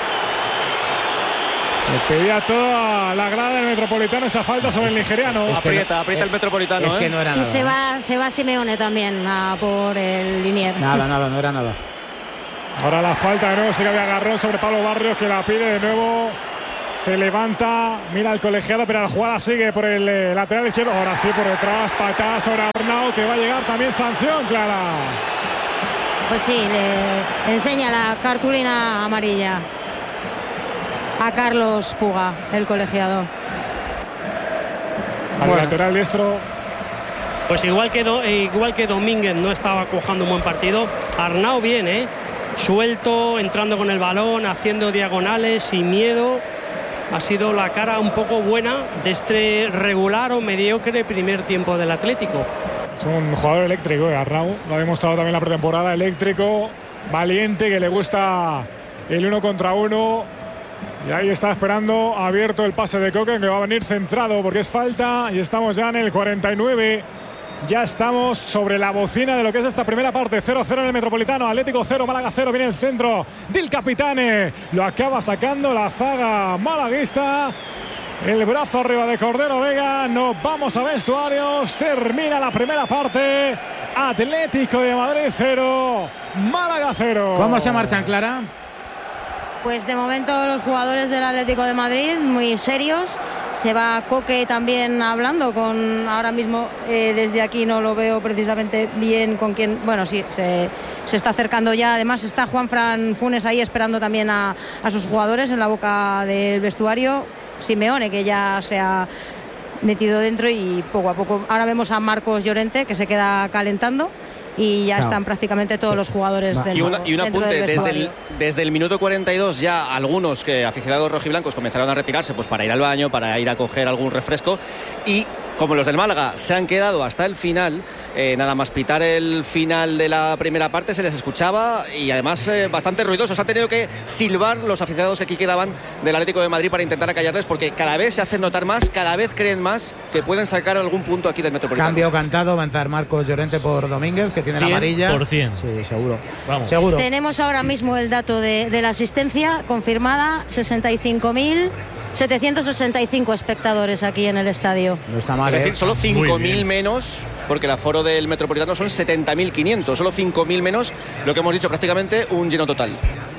Le pedía toda la grada del Metropolitano esa falta sobre el nigeriano. Es que aprieta, no- aprieta el eh, Metropolitano. Es que ¿eh? no era Y nada. se ¿eh? va, se va Simeone también a por el Linier. Nada, nada, no era nada. Ahora la falta de nuevo, sí que había agarrón sobre Pablo Barrios, que la pide de nuevo Se levanta, mira el colegiado, pero la jugada sigue por el eh, lateral izquierdo. Ahora sí, por detrás, patada sobre Arnau, que va a llegar también sanción, Clara. Pues sí, le enseña la cartulina amarilla a Carlos Puga, el colegiado. Al bueno. lateral diestro. Pues igual que, Do, eh, igual que Domínguez no estaba cojando un buen partido, Arnau bien, ¿eh? Suelto, entrando con el balón, haciendo diagonales, sin miedo. Ha sido la cara un poco buena de este regular o mediocre primer tiempo del Atlético. Es un jugador eléctrico, eh, Arnau. Lo ha demostrado también la pretemporada. Eléctrico, valiente, que le gusta el uno contra uno. Y ahí está esperando, abierto el pase de Coque, que va a venir centrado porque es falta. Y estamos ya en el cuarenta y nueve. Ya estamos sobre la bocina de lo que es esta primera parte. cero cero en el Metropolitano. Atlético cero, Málaga cero. Viene el centro del Capitane. Lo acaba sacando la zaga malaguista. El brazo arriba de Cordero Vega. Nos vamos a vestuarios. Termina la primera parte. Atlético de Madrid cero, Málaga cero. ¿Cómo se marchan, Clara? Pues de momento los jugadores del Atlético de Madrid muy serios. Se va Coque también hablando con, ahora mismo eh, desde aquí no lo veo precisamente bien con quién. Bueno, sí, se, se está acercando ya. Además está Juanfran Funes ahí esperando también a, a sus jugadores en la boca del vestuario. Simeone, que ya se ha metido dentro, y poco a poco ahora vemos a Marcos Llorente, que se queda calentando. Y ya claro. están prácticamente todos los jugadores del Y, una, y un apunte, desde el, desde el minuto cuarenta y dos ya algunos que aficionados rojiblancos comenzaron a retirarse pues para ir al baño, para ir a coger algún refresco, y como los del Málaga se han quedado hasta el final, eh, nada más pitar el final de la primera parte se les escuchaba, y además eh, bastante ruidosos. Han tenido que silbar los aficionados que aquí quedaban del Atlético de Madrid para intentar acallarles, porque cada vez se hacen notar más, cada vez creen más que pueden sacar algún punto aquí del Metropolitano. Cambio cantado, va a entrar Marcos Llorente por Domínguez, que tiene la amarilla. cien por ciento. Sí, seguro. Vamos. Seguro. Tenemos ahora mismo el dato de, de la asistencia confirmada, sesenta y cinco mil setecientos ochenta y cinco espectadores aquí en el estadio. No está mal, es decir, ¿eh? solo cinco mil menos, porque el aforo del Metropolitano son setenta mil quinientos, solo cinco mil menos, lo que hemos dicho, prácticamente un lleno total.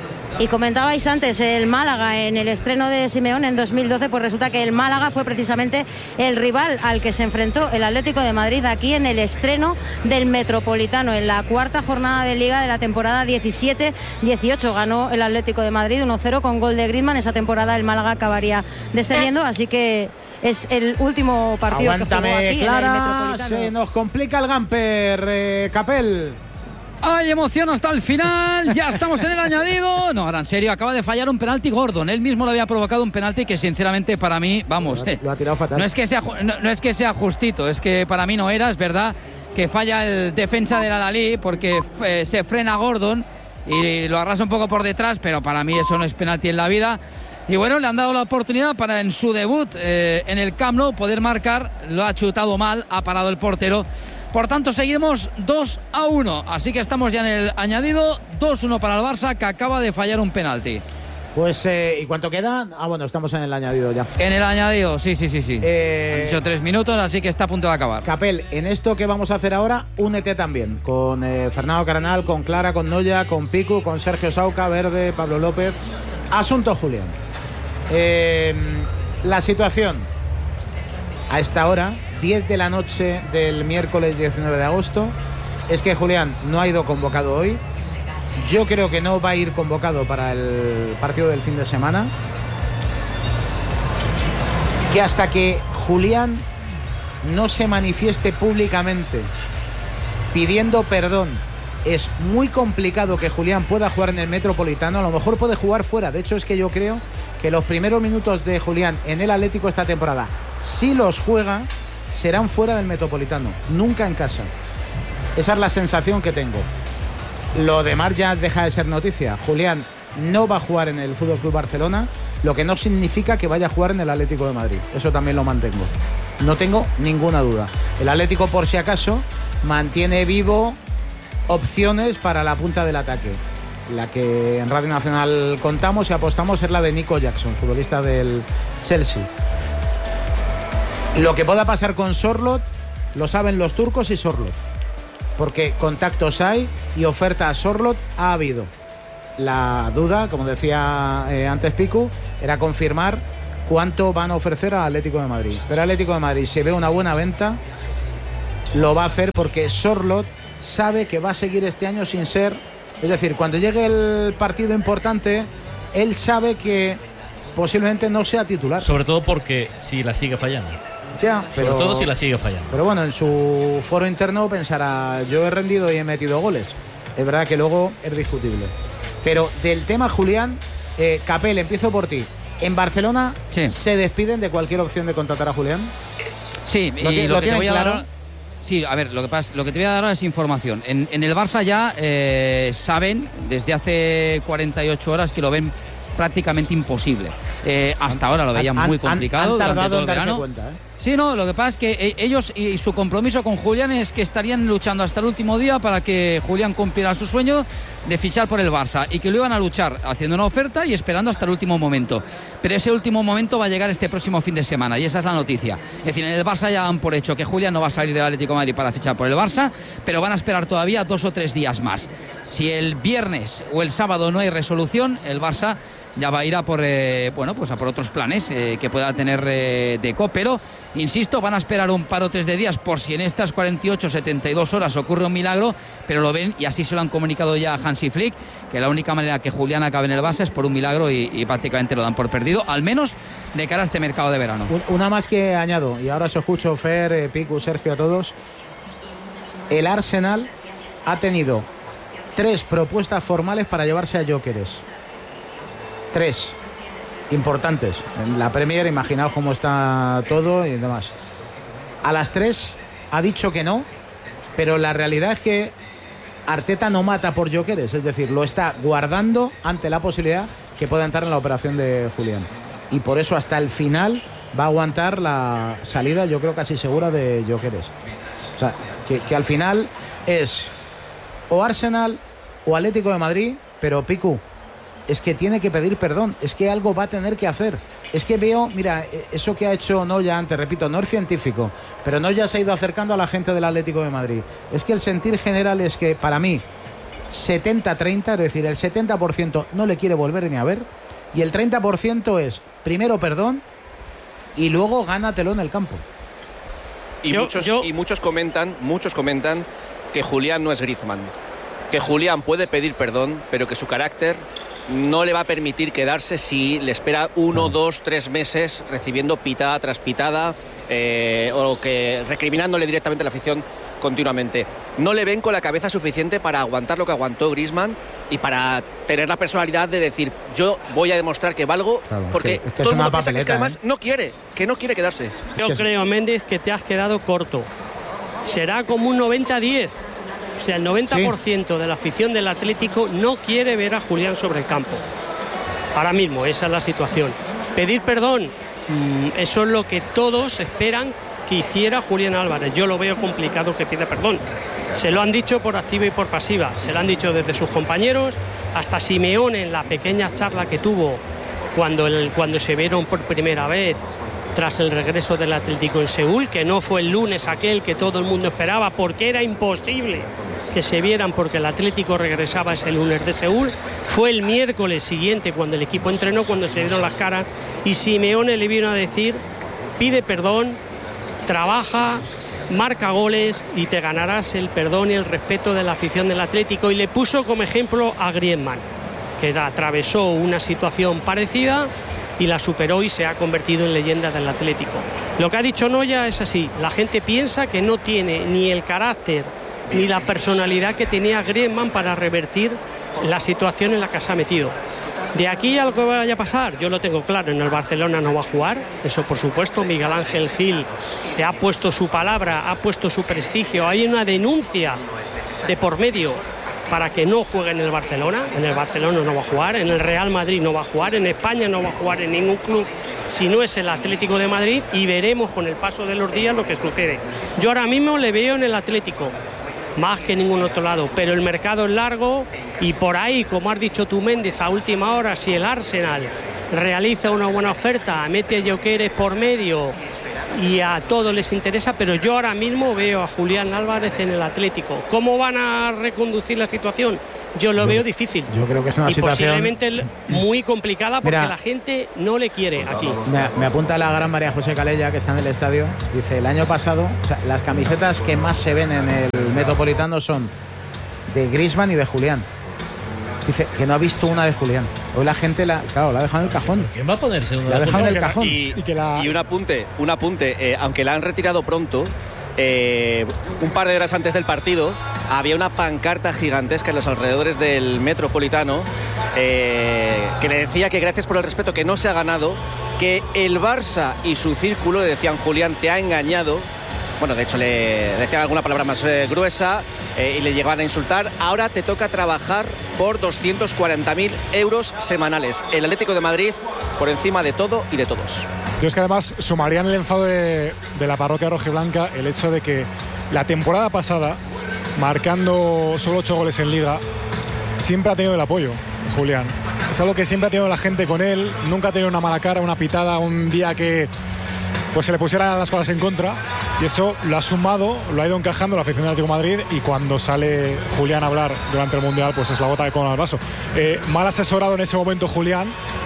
Y comentabais antes el Málaga en el estreno de Simeone en dos mil doce, pues resulta que el Málaga fue precisamente el rival al que se enfrentó el Atlético de Madrid aquí en el estreno del Metropolitano, en la cuarta jornada de Liga de la temporada diecisiete dieciocho. Ganó el Atlético de Madrid uno cero con gol de Griezmann. Esa temporada el Málaga acabaría descendiendo, así que es el último partido Aguántame, que jugó aquí, Clara, en el Metropolitano. Se nos complica el Gamper, eh, Capel. Hay emoción hasta el final, ya estamos en el añadido. No, ahora en serio, acaba de fallar un penalti Gordon. Él mismo lo había provocado, un penalti que sinceramente para mí, vamos, lo ha, lo ha tirado fatal. No es que sea, no, no es que sea justito, es que para mí no era. Es verdad que falla el defensa del Al-Ahly porque eh, se frena Gordon y lo arrasa un poco por detrás, pero para mí eso no es penalti en la vida. Y bueno, le han dado la oportunidad para en su debut eh, en el Camp Nou poder marcar. Lo ha chutado mal, ha parado el portero. Por tanto, seguimos dos a uno. Así que estamos ya en el añadido. dos uno para el Barça, que acaba de fallar un penalti. Pues, eh, ¿y cuánto queda? Ah, bueno, estamos en el añadido ya. En el añadido, sí, sí, sí, sí. Eh... Han dicho tres minutos, así que está a punto de acabar. Capel, en esto que vamos a hacer ahora, únete también. Con eh, Fernando Carnal, con Clara, con Noya, con Picu, con Sergio Sauca, Verde, Pablo López. Asunto Julián. Eh, la situación a esta hora, diez de la noche del miércoles diecinueve de agosto, es que Julián no ha ido convocado hoy. Yo creo que no va a ir convocado para el partido del fin de semana. Que hasta que Julián no se manifieste públicamente pidiendo perdón, es muy complicado que Julián pueda jugar en el Metropolitano. A lo mejor puede jugar fuera. De hecho, es que yo creo que los primeros minutos de Julián en el Atlético esta temporada, si los juega, serán fuera del Metropolitano, nunca en casa. Esa es la sensación que tengo. Lo demás ya deja de ser noticia. Julián no va a jugar en el F C Barcelona, lo que no significa que vaya a jugar en el Atlético de Madrid. Eso también lo mantengo. No tengo ninguna duda. El Atlético, por si acaso, mantiene vivo opciones para la punta del ataque. La que en Radio Nacional contamos y apostamos es la de Nico Jackson, futbolista del Chelsea. Lo que pueda pasar con Sorloth lo saben los turcos y Sorloth, porque contactos hay y oferta a Sorloth ha habido. La duda, como decía eh, antes Picu, era confirmar cuánto van a ofrecer al Atlético de Madrid. Pero el Atlético de Madrid, si ve una buena venta, lo va a hacer porque Sorloth sabe que va a seguir este año sin ser... Es decir, cuando llegue el partido importante, él sabe que posiblemente no sea titular. Sobre todo porque si la sigue fallando. Ya, pero, Sobre todo si la sigue fallando. Pero bueno, en su foro interno pensará, yo he rendido y he metido goles. Es verdad que luego es discutible. Pero del tema, Julián, eh, Capel, empiezo por ti. ¿En Barcelona sí. se despiden de cualquier opción de contratar a Julián? Sí, ¿Lo, y que, lo, lo que te voy a claro? dar... Sí, a ver, lo que, pasa, lo que te voy a dar ahora es información. En, en el Barça ya eh, saben desde hace cuarenta y ocho horas que lo ven prácticamente imposible. Eh, hasta ahora lo veían muy complicado. Han, han tardado durante todo el en darse verano. cuenta, ¿eh? Sí, no, lo que pasa es que ellos y su compromiso con Julián es que estarían luchando hasta el último día para que Julián cumpliera su sueño de fichar por el Barça y que lo iban a luchar haciendo una oferta y esperando hasta el último momento. Pero ese último momento va a llegar este próximo fin de semana y esa es la noticia. Es decir, en el Barça ya dan por hecho que Julián no va a salir del Atlético de Madrid para fichar por el Barça, pero van a esperar todavía dos o tres días más. Si el viernes o el sábado no hay resolución, el Barça ya va a ir a por, eh, bueno, pues a por otros planes eh, que pueda tener eh, Deco, pero insisto, van a esperar un par o tres de días por si en estas cuarenta y ocho, setenta y dos horas ocurre un milagro, pero lo ven y así se lo han comunicado ya a Hansi Flick, que la única manera que Julián acabe en el Barça es por un milagro y, y prácticamente lo dan por perdido, al menos de cara a este mercado de verano. Una más que añado, y ahora os escucho, Fer, eh, Picu, Sergio, a todos. El Arsenal ha tenido tres propuestas formales para llevarse a Gyökeres. Tres. Importantes. En la Premier, imaginaos cómo está todo y demás. A las tres ha dicho que no, pero la realidad es que Arteta no mata por Gyökeres, es decir, lo está guardando ante la posibilidad que pueda entrar en la operación de Julián. Y por eso hasta el final va a aguantar la salida, yo creo casi segura, de Gyökeres. O sea, que, que al final es o Arsenal o Atlético de Madrid, pero Picu, es que tiene que pedir perdón, es que algo va a tener que hacer. Es que veo, mira, eso que ha hecho Noya antes, repito, no es científico, pero Noya se ha ido acercando a la gente del Atlético de Madrid. Es que el sentir general es que, para mí, setenta treinta, es decir, el setenta por ciento no le quiere volver ni a ver, y el treinta por ciento es, primero perdón, y luego gánatelo en el campo. Y, yo, muchos, yo... y muchos comentan, muchos comentan que Julián no es Griezmann, que Julián puede pedir perdón, pero que su carácter no le va a permitir quedarse si le espera uno, dos, tres meses recibiendo pitada tras pitada eh, o que recriminándole directamente a la afición continuamente. No le ven con la cabeza suficiente para aguantar lo que aguantó Griezmann y para tener la personalidad de decir, yo voy a demostrar que valgo, claro, porque es que, es que todo es el mundo una piensa que, es que además ¿eh? no quiere, que no quiere quedarse. Yo es que creo, Méndez, que te has quedado corto. Será como un noventa diez. O sea, el noventa por ciento sí. de la afición del Atlético no quiere ver a Julián sobre el campo. Ahora mismo, esa es la situación. Pedir perdón, mmm, eso es lo que todos esperan que hiciera Julián Álvarez. Yo lo veo complicado que pida perdón. Se lo han dicho por activa y por pasiva. Se lo han dicho desde sus compañeros, hasta Simeone en la pequeña charla que tuvo cuando, el, cuando se vieron por primera vez tras el regreso del Atlético en Seúl, que no fue el lunes aquel que todo el mundo esperaba, porque era imposible que se vieran porque el Atlético regresaba ese lunes de Seúl. Fue el miércoles siguiente cuando el equipo entrenó, cuando se dieron las caras, y Simeone le vino a decir, pide perdón, trabaja, marca goles y te ganarás el perdón y el respeto de la afición del Atlético, y le puso como ejemplo a Griezmann, que atravesó una situación parecida y la superó y se ha convertido en leyenda del Atlético. Lo que ha dicho Noya es así, la gente piensa que no tiene ni el carácter ni la personalidad que tenía Griezmann para revertir la situación en la que se ha metido. De aquí a lo que vaya a pasar, yo lo tengo claro, en el Barcelona no va a jugar, eso por supuesto. Miguel Ángel Gil te ha puesto su palabra, ha puesto su prestigio, hay una denuncia de por medio para que no juegue en el Barcelona. En el Barcelona no va a jugar, en el Real Madrid no va a jugar, en España no va a jugar en ningún club si no es el Atlético de Madrid, y veremos con el paso de los días lo que sucede. Yo ahora mismo le veo en el Atlético más que en ningún otro lado, pero el mercado es largo y por ahí, como has dicho tú, Méndez, a última hora, si el Arsenal realiza una buena oferta, mete a Gyökeres por medio y a todos les interesa, pero yo ahora mismo veo a Julián Álvarez en el Atlético. ¿Cómo van a reconducir la situación? Yo lo yo, veo difícil. Yo creo que es una y situación posiblemente muy complicada porque Mira, la gente no le quiere aquí. Me, me apunta la gran María José Calella, que está en el estadio. Dice, el año pasado, o sea, las camisetas que más se ven en el Metropolitano son de Griezmann y de Julián. Dice que no ha visto una de Julián. Hoy la gente la, claro, la ha dejado en el cajón. ¿Quién va a ponerse una? La ha dejado en el cajón. Y, y, que la... y un apunte, un apunte. Eh, aunque la han retirado pronto, eh, un par de horas antes del partido había una pancarta gigantesca en los alrededores del Metropolitano eh, que le decía que gracias por el respeto que no se ha ganado, que el Barça y su círculo, le decían, Julián, te ha engañado. Bueno, de hecho le decían alguna palabra más eh, gruesa eh, y le llegaban a insultar. Ahora te toca trabajar por doscientos cuarenta mil euros semanales. El Atlético de Madrid por encima de todo y de todos. Yo es que además sumarían el enfado de, de la parroquia rojiblanca el hecho de que la temporada pasada, marcando solo ocho goles en Liga, siempre ha tenido el apoyo de Julián. Es algo que siempre ha tenido la gente con él. Nunca ha tenido una mala cara, una pitada, un día que pues se le pusieran las cosas en contra, y eso lo ha sumado, lo ha ido encajando la afición del Atlético de Madrid, y cuando sale Julián a hablar durante el Mundial, pues es la gota que colma el vaso. Eh, mal asesorado en ese momento Julián,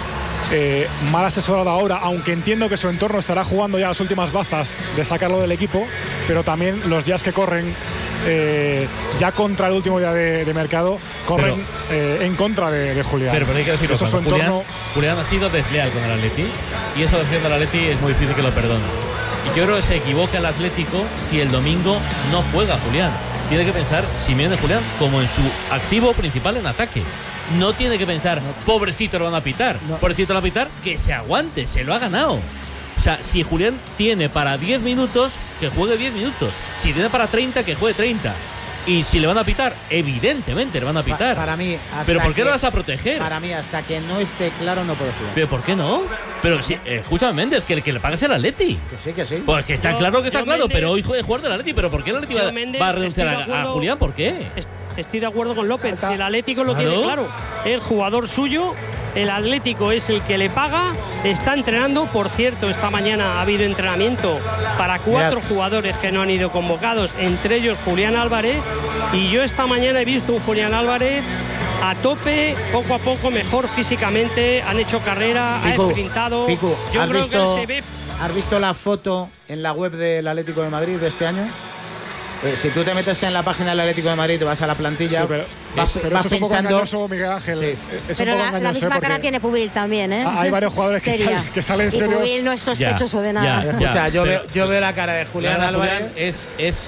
eh, mal asesorado ahora, aunque entiendo que su entorno estará jugando ya las últimas bazas de sacarlo del equipo, pero también los días que corren eh, ya contra el último día de, de mercado, corren pero, eh, en contra de, de Julián. Pero, pero hay que decirlo, eso, su Julián, entorno... Julián ha sido desleal con el Atleti, y eso haciendo el Atleti es muy difícil que lo perdone. Y yo creo que se equivoca el Atlético si el domingo no juega Julián. Tiene que pensar Simeone Julián como en su activo principal en ataque. No tiene que pensar, no. pobrecito lo van a pitar, no. pobrecito lo van a pitar, que se aguante, se lo ha ganado. O sea, si Julián tiene para diez minutos, que juegue diez minutos. Si tiene para treinta, que juegue treinta. Y si le van a pitar, evidentemente le van a pitar. Pa para mí, ¿pero por qué que, lo vas a proteger? Para mí, hasta que no esté claro, no puede jugar. ¿Pero por qué no? Pero si, eh, escúchame, Méndez, que el que le paga es el Atleti. Que sí, que sí. Pues que está yo, claro que está claro, Méndez, pero hoy juega jugar del Atleti. ¿Pero por qué el Atleti va, Méndez, va a renunciar a, acuerdo, a Julián? ¿Por qué? Estoy de acuerdo con López. Si el Atlético lo ¿Claro? tiene claro, el jugador suyo, el Atlético es el que le paga, está entrenando. Por cierto, esta mañana ha habido entrenamiento para cuatro Mirad. jugadores que no han ido convocados, entre ellos Julián Álvarez. Y yo esta mañana he visto un Julián Álvarez a tope, poco a poco mejor físicamente, han hecho carrera, Pico, ha sprintado. Pico, yo creo visto, que él se ve. ¿Has visto la foto en la web del Atlético de Madrid de este año? Eh, si tú te metes en la página del Atlético de Madrid, te vas a la plantilla, sí, pero, vas, pero vas eso es un poco pinchando. engañoso, Miguel Ángel. Sí. Pero Es un poco la, engañoso, la misma cara tiene Pubil también, ¿eh? Hay varios jugadores que, sal, que salen y serios. Pubil no es sospechoso ya, de nada. Ya, Escucha, ya, yo, veo, yo veo la cara de Julián Álvarez. Julián es, es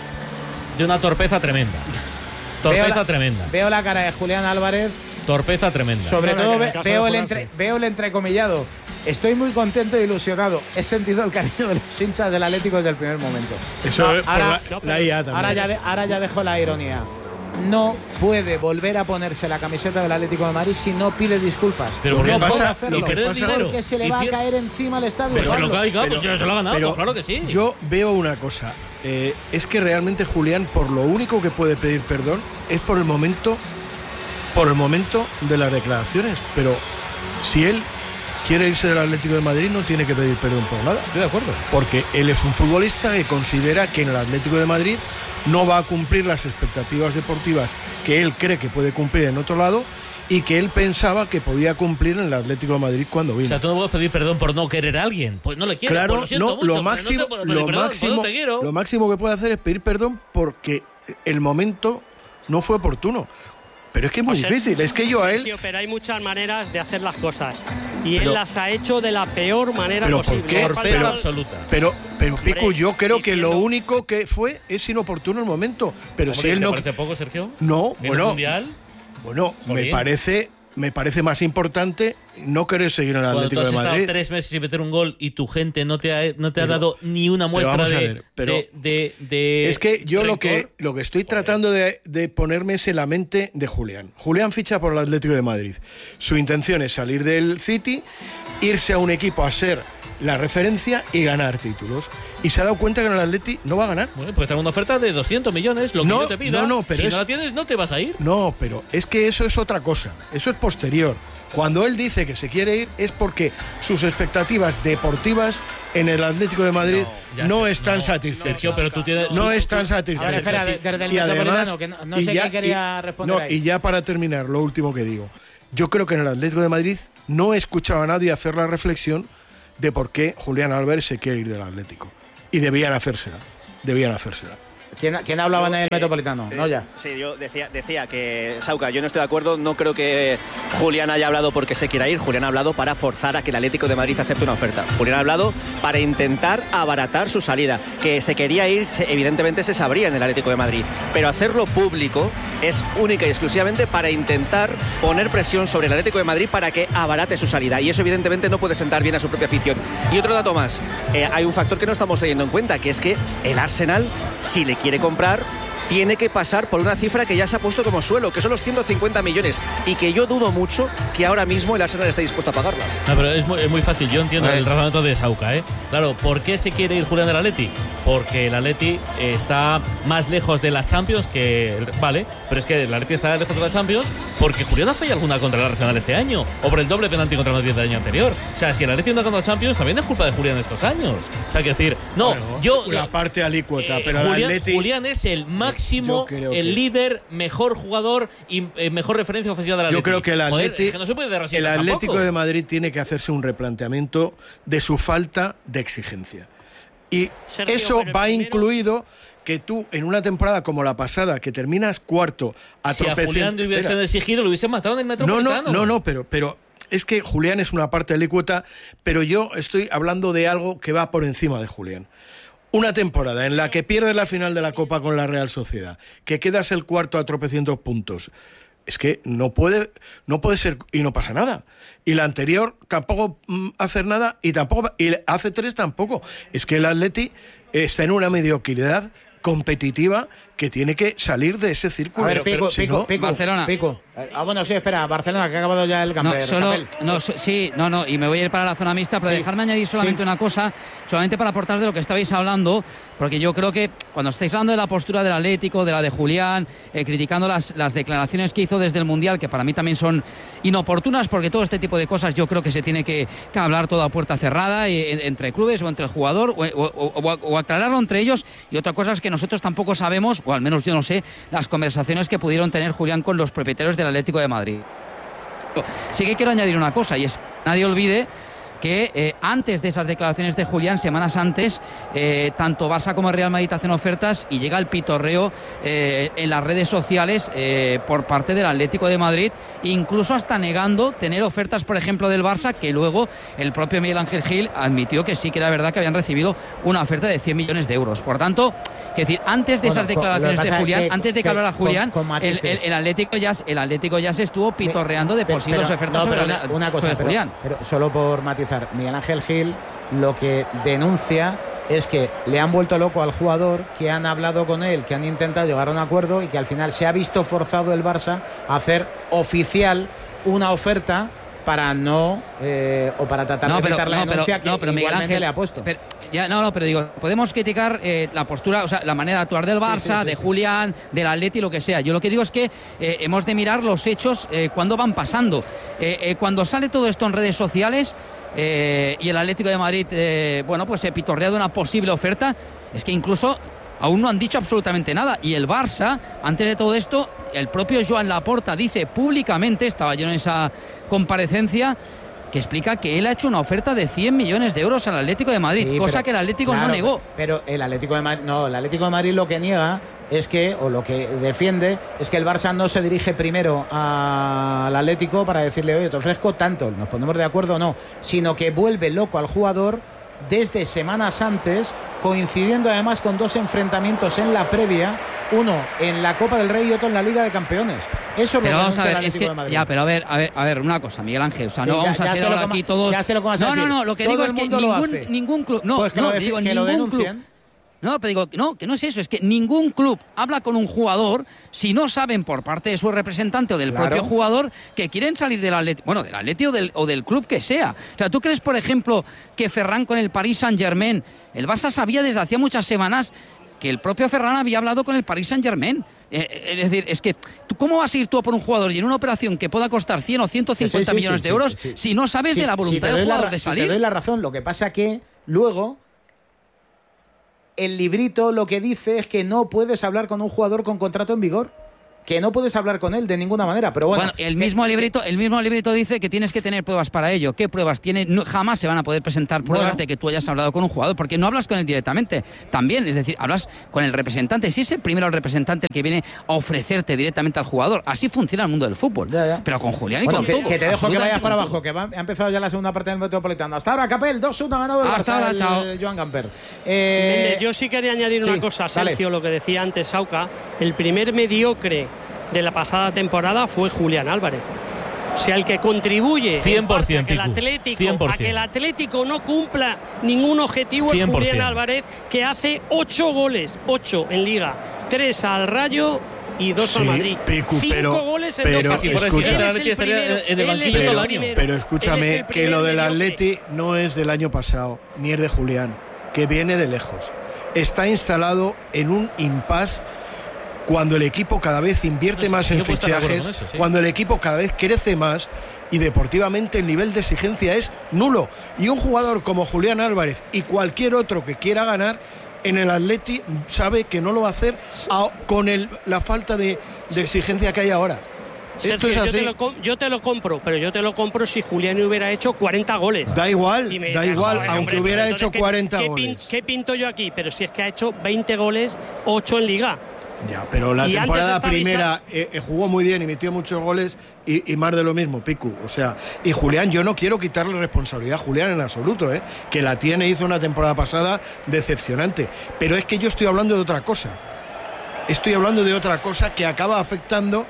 de una torpeza tremenda. Torpeza veo la, tremenda. Veo la cara de Julián Álvarez. Torpeza tremenda. Sobre no, no, todo ve, el veo, el Julián, entre, sí. veo el entrecomillado. Estoy muy contento e ilusionado. He sentido el cariño de los hinchas del Atlético desde el primer momento. Eso no, es ahora, por la, la I A también. Ahora ya, de, ahora ya dejo la ironía. No puede volver a ponerse la camiseta del Atlético de Madrid si no pide disculpas. Pero no ¿por qué puede pasa? hacerlo. ¿Y pierde dinero? Porque se le va a caer encima al estadio. Pero se lo caiga, pero, pues se lo ha ganado, pero, pues claro que sí. Yo veo una cosa. Eh, es que realmente Julián, por lo único que puede pedir perdón es por el momento, por el momento de las declaraciones. Pero si él quiere irse del Atlético de Madrid, no tiene que pedir perdón por nada. Estoy de acuerdo. Porque él es un futbolista que considera que en el Atlético de Madrid no va a cumplir las expectativas deportivas que él cree que puede cumplir en otro lado y que él pensaba que podía cumplir en el Atlético de Madrid cuando vino. O sea, tú no puedes pedir perdón por no querer a alguien. Pues no le quieres. Claro, pues lo siento no, mucho, lo máximo, no te puedo pedir lo, perdón, máximo pues no te quiero. lo máximo que puede hacer es pedir perdón porque el momento no fue oportuno. Pero es que es muy O sea, difícil, es que yo a él… Tío, pero hay muchas maneras de hacer las cosas. Y pero, él las ha hecho de la peor manera pero posible. ¿por qué? Torpeza Pero, absoluta. Pero, pero Pico, Hombre, yo creo diciendo, que lo único que fue es inoportuno el momento. Pero Hombre, si él ¿te no… parece poco, Sergio? No, ¿En bueno… el mundial? Bueno, Jolín. me parece… Me parece más importante no querer seguir en el Cuando Atlético tú has de estado Madrid. tres meses sin meter un gol y tu gente no te ha, no te Pero- ha dado ni una muestra vamos a de, ver, pero de, de, de Es que yo lo rencor. que, lo que estoy tratando de, de ponerme es en la mente de Julián. Julián ficha por el Atlético de Madrid. Su intención es salir del City, irse a un equipo a ser la referencia y ganar títulos. Y se ha dado cuenta que en el Atleti no va a ganar. Bueno, pues tengo una oferta de doscientos millones, lo que No, yo te pida. no, no, pero si es- no la tienes, no te vas a ir. No, pero es que eso es otra cosa. Eso es posterior. Cuando él dice que se quiere ir es porque sus expectativas deportivas en el Atlético de Madrid no, no sé, están no, satisfechas. No, pero tú tienes, no tú, están tú, satisfechas. Ahora, espera, sí. Desde el y además, que no, no sé ya, qué quería y, responder no, ahí. Y ya para terminar, lo último que digo. Yo creo que en el Atlético de Madrid no he escuchado a nadie hacer la reflexión de por qué Julián Álvarez se quiere ir del Atlético. Y debían hacérsela. Debían hacérsela. ¿Quién, ¿Quién hablaba yo, en el eh, Metropolitano? Eh, no ya. Sí, yo decía, decía que, Sauca, yo no estoy de acuerdo, no creo que Julián haya hablado porque se quiera ir, Julián ha hablado para forzar a que el Atlético de Madrid acepte una oferta. Julián ha hablado para intentar abaratar su salida. Que se quería ir, evidentemente se sabría en el Atlético de Madrid, pero hacerlo público es única y exclusivamente para intentar poner presión sobre el Atlético de Madrid para que abarate su salida, y eso evidentemente no puede sentar bien a su propia afición. Y otro dato más, eh, hay un factor que no estamos teniendo en cuenta, que es que el Arsenal, si le quiere comprar, tiene que pasar por una cifra que ya se ha puesto como suelo, que son los ciento cincuenta millones, y que yo dudo mucho que ahora mismo el Arsenal esté dispuesto a pagarla. No, pero es muy, es muy fácil, yo entiendo el razonamiento de Sauca, ¿eh? Claro, ¿por qué se quiere ir Julián del Atleti? Porque el Atleti está más lejos de la Champions que... Vale, pero es que el Atleti está lejos de la Champions porque Julián ha fallado alguna contra el Arsenal este año, o por el doble penalti contra el Madrid del año anterior. O sea, si el Atleti no ha ganado la Champions, también es culpa de Julián estos años. O sea, que decir, no, bueno, yo... La parte alícuota, eh, pero Julián, el Atleti... Julián es el máximo... El líder, mejor jugador y eh, mejor referencia ofensiva de la Atlético. Yo creo que el, Atleti, Joder, es que no se puede el Atlético tampoco. de Madrid tiene que hacerse un replanteamiento de su falta de exigencia. Y Sergio, eso va primero... incluido que tú, en una temporada como la pasada, que terminas cuarto a Si a Julián le hubiesen exigido, lo hubiesen matado en el Metropolitano. No, no, no, no pero... pero es que Julián es una parte alícuota, pero yo estoy hablando de algo que va por encima de Julián. Una temporada en la que pierdes la final de la Copa con la Real Sociedad, que quedas el cuarto a tropecientos puntos, es que no puede, no puede ser y no pasa nada. Y la anterior tampoco mm, hacer nada y tampoco y hace tres tampoco. Es que el Atleti está en una mediocridad competitiva que tiene que salir de ese círculo. A ver, Pico, pero, si Pico, no, Pico, Barcelona. Pico. Ah, bueno, sí, espera, Barcelona, que ha acabado ya el cambio. No, solo, no, sí, no, no, y me voy a ir para la zona mixta, pero sí. Dejarme añadir solamente sí. una cosa, solamente para aportar de lo que estabais hablando, porque yo creo que cuando estáis hablando de la postura del Atlético, de la de Julián, eh, criticando las, las declaraciones que hizo desde el Mundial, que para mí también son inoportunas, porque todo este tipo de cosas yo creo que se tiene que, que hablar todo a puerta cerrada, eh, entre clubes o entre el jugador, o, o, o, o aclararlo entre ellos, y otra cosa es que nosotros tampoco sabemos, o al menos yo no sé, las conversaciones que pudieron tener Julián con los propietarios del Atlético de Madrid. Sí que quiero añadir una cosa, y es que nadie olvide que eh, antes de esas declaraciones de Julián, semanas antes, eh, tanto Barça como Real Madrid hacen ofertas y llega el pitorreo eh, en las redes sociales eh, por parte del Atlético de Madrid, incluso hasta negando tener ofertas, por ejemplo, del Barça, que luego el propio Miguel Ángel Gil admitió que sí que era verdad que habían recibido una oferta de cien millones de euros. Por tanto, es decir, antes de bueno, esas declaraciones de Julián, que, antes de que, que hablara Julián, con, con el, el, el, Atlético ya, el Atlético ya se estuvo pitorreando de posibles pero, ofertas no, sobre, una, una cosa, sobre pero, Julián. Pero solo por matizar, Miguel Ángel Gil lo que denuncia es que le han vuelto loco al jugador, que han hablado con él, que han intentado llegar a un acuerdo y que al final se ha visto forzado el Barça a hacer oficial una oferta para no eh, o para tratar no, de pero, evitar la no, denuncia pero, que no, pero Miguel Ángel le ha puesto. Pero, ya, no, no, pero digo, podemos criticar eh, la postura, o sea, la manera de actuar del Barça, sí, sí, sí, de sí. Julián, del Atleti, lo que sea. Yo lo que digo es que eh, hemos de mirar los hechos eh, cuando van pasando. Eh, eh, cuando sale todo esto en redes sociales eh, y el Atlético de Madrid, eh, bueno, pues se pitorrea de una posible oferta, es que incluso aún no han dicho absolutamente nada. Y el Barça, antes de todo esto, el propio Joan Laporta dice públicamente, estaba yo en esa comparecencia, que explica que él ha hecho una oferta de cien millones de euros al Atlético de Madrid, sí, cosa pero, que el Atlético claro, no negó. Pero el Atlético de Madrid, no, el Atlético de Madrid lo que niega es que, o lo que defiende, es que el Barça no se dirige primero al Atlético para decirle, oye, te ofrezco tanto, nos ponemos de acuerdo o no, sino que vuelve loco al jugador desde semanas antes, coincidiendo además con dos enfrentamientos en la previa, uno en la Copa del Rey y otro en la Liga de Campeones. Eso pero lo vamos a ver, el es que, de Madrid. Ya, pero a ver, a ver, a ver, una cosa, Miguel Ángel, o sea, sí, no ya, vamos a ser ahora aquí todos. Ya sé lo que vas a no, decir. no, no, lo que Todo digo es que ningún, ningún club, no, pues que no, lo, digo, que ningún lo denuncien. Club, no, pero digo, no, que no es eso, es que ningún club habla con un jugador si no saben por parte de su representante o del claro. propio jugador que quieren salir del Atleti, bueno, del Atleti o del, o del club que sea. O sea, ¿tú crees, por ejemplo, que Ferran con el Paris Saint-Germain, el Barça sabía desde hacía muchas semanas que el propio Ferran había hablado con el Paris Saint-Germain. Eh, es decir, es que ¿tú cómo vas a ir tú a por un jugador y en una operación que pueda costar cien o ciento cincuenta sí, sí, millones sí, de euros sí, sí. si no sabes Sí, de la voluntad si del jugador la, de salir? Si te doy la razón, lo que pasa que luego el librito lo que dice es que no puedes hablar con un jugador con contrato en vigor. Que no puedes hablar con él de ninguna manera, pero bueno. Bueno, el mismo que, librito, el mismo librito dice que tienes que tener pruebas para ello. ¿Qué pruebas tiene? No, jamás se van a poder presentar pruebas bueno. de que tú hayas hablado con un jugador, porque no hablas con él directamente. También, es decir, hablas con el representante. Si es el primero el representante el que viene a ofrecerte directamente al jugador. Así funciona el mundo del fútbol. Ya, ya. Pero con Julián y bueno, con que, todos. que te dejo que vayas para todo. abajo, que va, ha empezado ya la segunda parte del Metropolitano. Hasta ahora, Capel, dos uno ha ganado el Hasta Barça, ahora, el, chao. el Joan Gamper. Eh, Méndez, yo sí quería añadir sí, una cosa, Sergio, dale. lo que decía antes Sauca. El primer mediocre de la pasada temporada fue Julián Álvarez. O sea, el que contribuye cien por ciento, a, que el Atlético, cien por a ciento. que el Atlético no cumpla ningún objetivo es cien por ciento. Julián Álvarez, que hace ocho goles, ocho en Liga, tres al Rayo y dos Sí, al Madrid. Picu, Cinco pero- goles en pero dos Si fuera escucha- así, Él el es Atleti estaría primero, en el él banquillo es todo el Pero, año. primero. pero Él es escúchame, el que primer lo del mediocre. Atleti no es del año pasado, ni es de Julián, que viene de lejos. Está instalado en un impasse cuando el equipo cada vez invierte No sé, más en yo puedo estar de acuerdo fichajes, con eso, sí. cuando el equipo cada vez crece más y deportivamente el nivel de exigencia es nulo. Y un jugador como Julián Álvarez y cualquier otro que quiera ganar en el Atleti sabe que no lo va a hacer a- con el, la falta de, de exigencia que hay ahora. Esto Sergio, es yo, así. te lo, com- yo te lo compro, pero yo te lo compro si Julián hubiera hecho cuarenta goles. Da igual, Y me da dices, igual, joder, aunque hombre, hubiera pero hecho entonces, ¿qué- cuarenta qué, pin- goles. ¿Qué pinto yo aquí? Pero si es que ha hecho veinte goles, ocho en Liga. Ya, pero la Y antes temporada está primera eh, eh, jugó muy bien y metió muchos goles y, y más de lo mismo, Picu. O sea, y Julián, yo no quiero quitarle responsabilidad a Julián en absoluto, ¿eh? Que la tiene, hizo una temporada pasada decepcionante. Pero es que yo estoy hablando de otra cosa. Estoy hablando de otra cosa que acaba afectando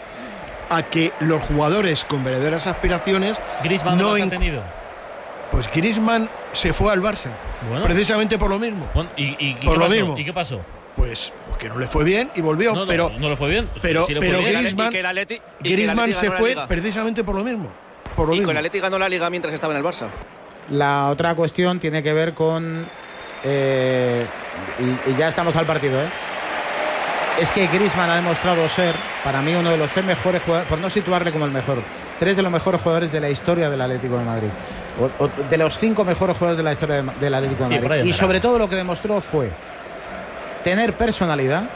a que los jugadores con verdaderas aspiraciones Griezmann no no lo ha inc- tenido. Pues Griezmann se fue al Barça, Bueno. precisamente por lo mismo. Bueno, ¿Y, y, y Por qué lo pasó? mismo. ¿Y qué pasó? Pues porque no le fue bien y volvió, No, no, pero no le fue bien. pero- Sí le fue pero bien. Griezmann- Y que el Atleti, y que el Griezmann Atleti se ganó la fue Liga. precisamente por lo mismo. Por lo Y mismo. con el Atleti ganó la Liga mientras estaba en el Barça. La otra cuestión tiene que ver con eh, y, y ya estamos al partido, ¿eh? Es que Griezmann ha demostrado ser, para mí, uno de los tres mejores jugadores, por no situarle como el mejor, tres de los mejores jugadores de la historia del Atlético de Madrid. O, o de los cinco mejores jugadores de la historia de, del Atlético de Sí, por Madrid. ahí Y andará. sobre todo lo que demostró fue tener personalidad,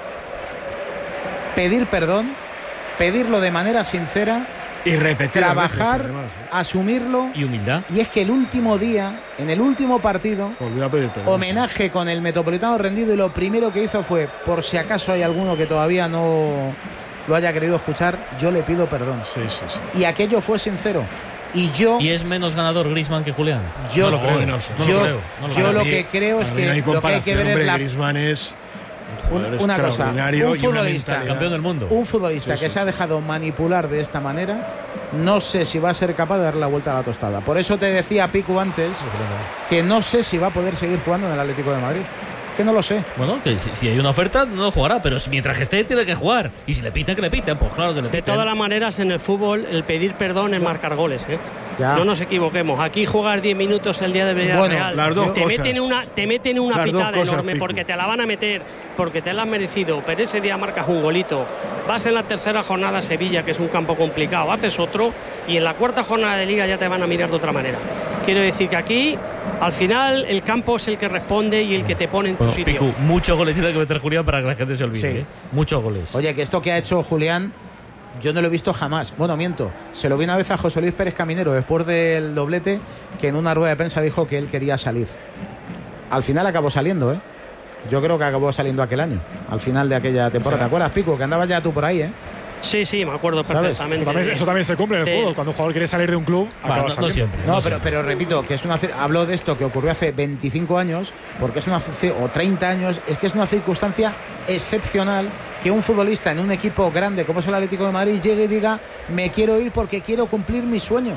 pedir perdón, pedirlo de manera sincera, Y repetir trabajar, además, ¿eh? asumirlo. Y humildad. Y es que el último día, en el último partido, Volvió a pedir perdón. homenaje con el Metropolitano rendido, y lo primero que hizo fue, por si acaso hay alguno que todavía no lo haya querido escuchar, yo le pido perdón. Sí, sí, sí. Y aquello fue sincero. Y yo, ¿Y es menos ganador Griezmann que Julián? yo, no lo creo. no, No, no, lo yo, creo. No lo yo creo. lo Para que mí- creo es para mí que no hay lo que hay que comparación, ver es hombre, la, Griezmann es un jugador una cosa, extraordinario un y una futbolista, mentalidad. Campeón del mundo. un futbolista Sí, que sí. se ha dejado manipular de esta manera, no sé si va a ser capaz de dar la vuelta a la tostada. Por eso te decía Pico antes que no sé si va a poder seguir jugando en el Atlético de Madrid. Que no lo sé. Bueno, que si, si hay una oferta, no jugará, pero si- mientras que esté, tiene que jugar. Y si le pitan, que le pitan, pues claro que le De pitan. todas las maneras, en el fútbol, el pedir perdón es marcar goles, ¿eh? Ya. No nos equivoquemos. Aquí jugar diez minutos el día de Villarreal. Bueno, las dos te cosas. meten una, te meten una Las dos pitada cosas, enorme Pico. porque te la van a meter, porque te la has merecido. Pero ese día marcas un golito. Vas en la tercera jornada a Sevilla, que es un campo complicado, haces otro y en la cuarta jornada de Liga ya te van a mirar de otra manera. Quiero decir que aquí, al final, el campo es el que responde y el que te pone en tu Bueno, sitio. Picu, muchos goles tiene que meter Julián para que la gente se olvide. Sí. ¿eh? Muchos goles. Oye, que esto que ha hecho Julián, yo no lo he visto jamás. Bueno, miento. Se lo vi una vez a José Luis Pérez Caminero después del doblete, que en una rueda de prensa dijo que él quería salir. Al final acabó saliendo, ¿eh? Yo creo que acabó saliendo aquel año, al final de aquella temporada. ¿Te acuerdas, Pico? Que andabas ya tú por ahí, ¿eh? Sí, sí, me acuerdo ¿Sabes? perfectamente. Eso también, eso también se cumple en el de- fútbol. Cuando un jugador quiere salir de un club, Va, acaba no, no saliendo. siempre. No, no pero, siempre. pero repito, que es una cir- habló de esto que ocurrió hace veinticinco años, porque es una ci- o treinta años, es que es una circunstancia excepcional que un futbolista en un equipo grande como es el Atlético de Madrid llegue y diga, me quiero ir porque quiero cumplir mi sueño.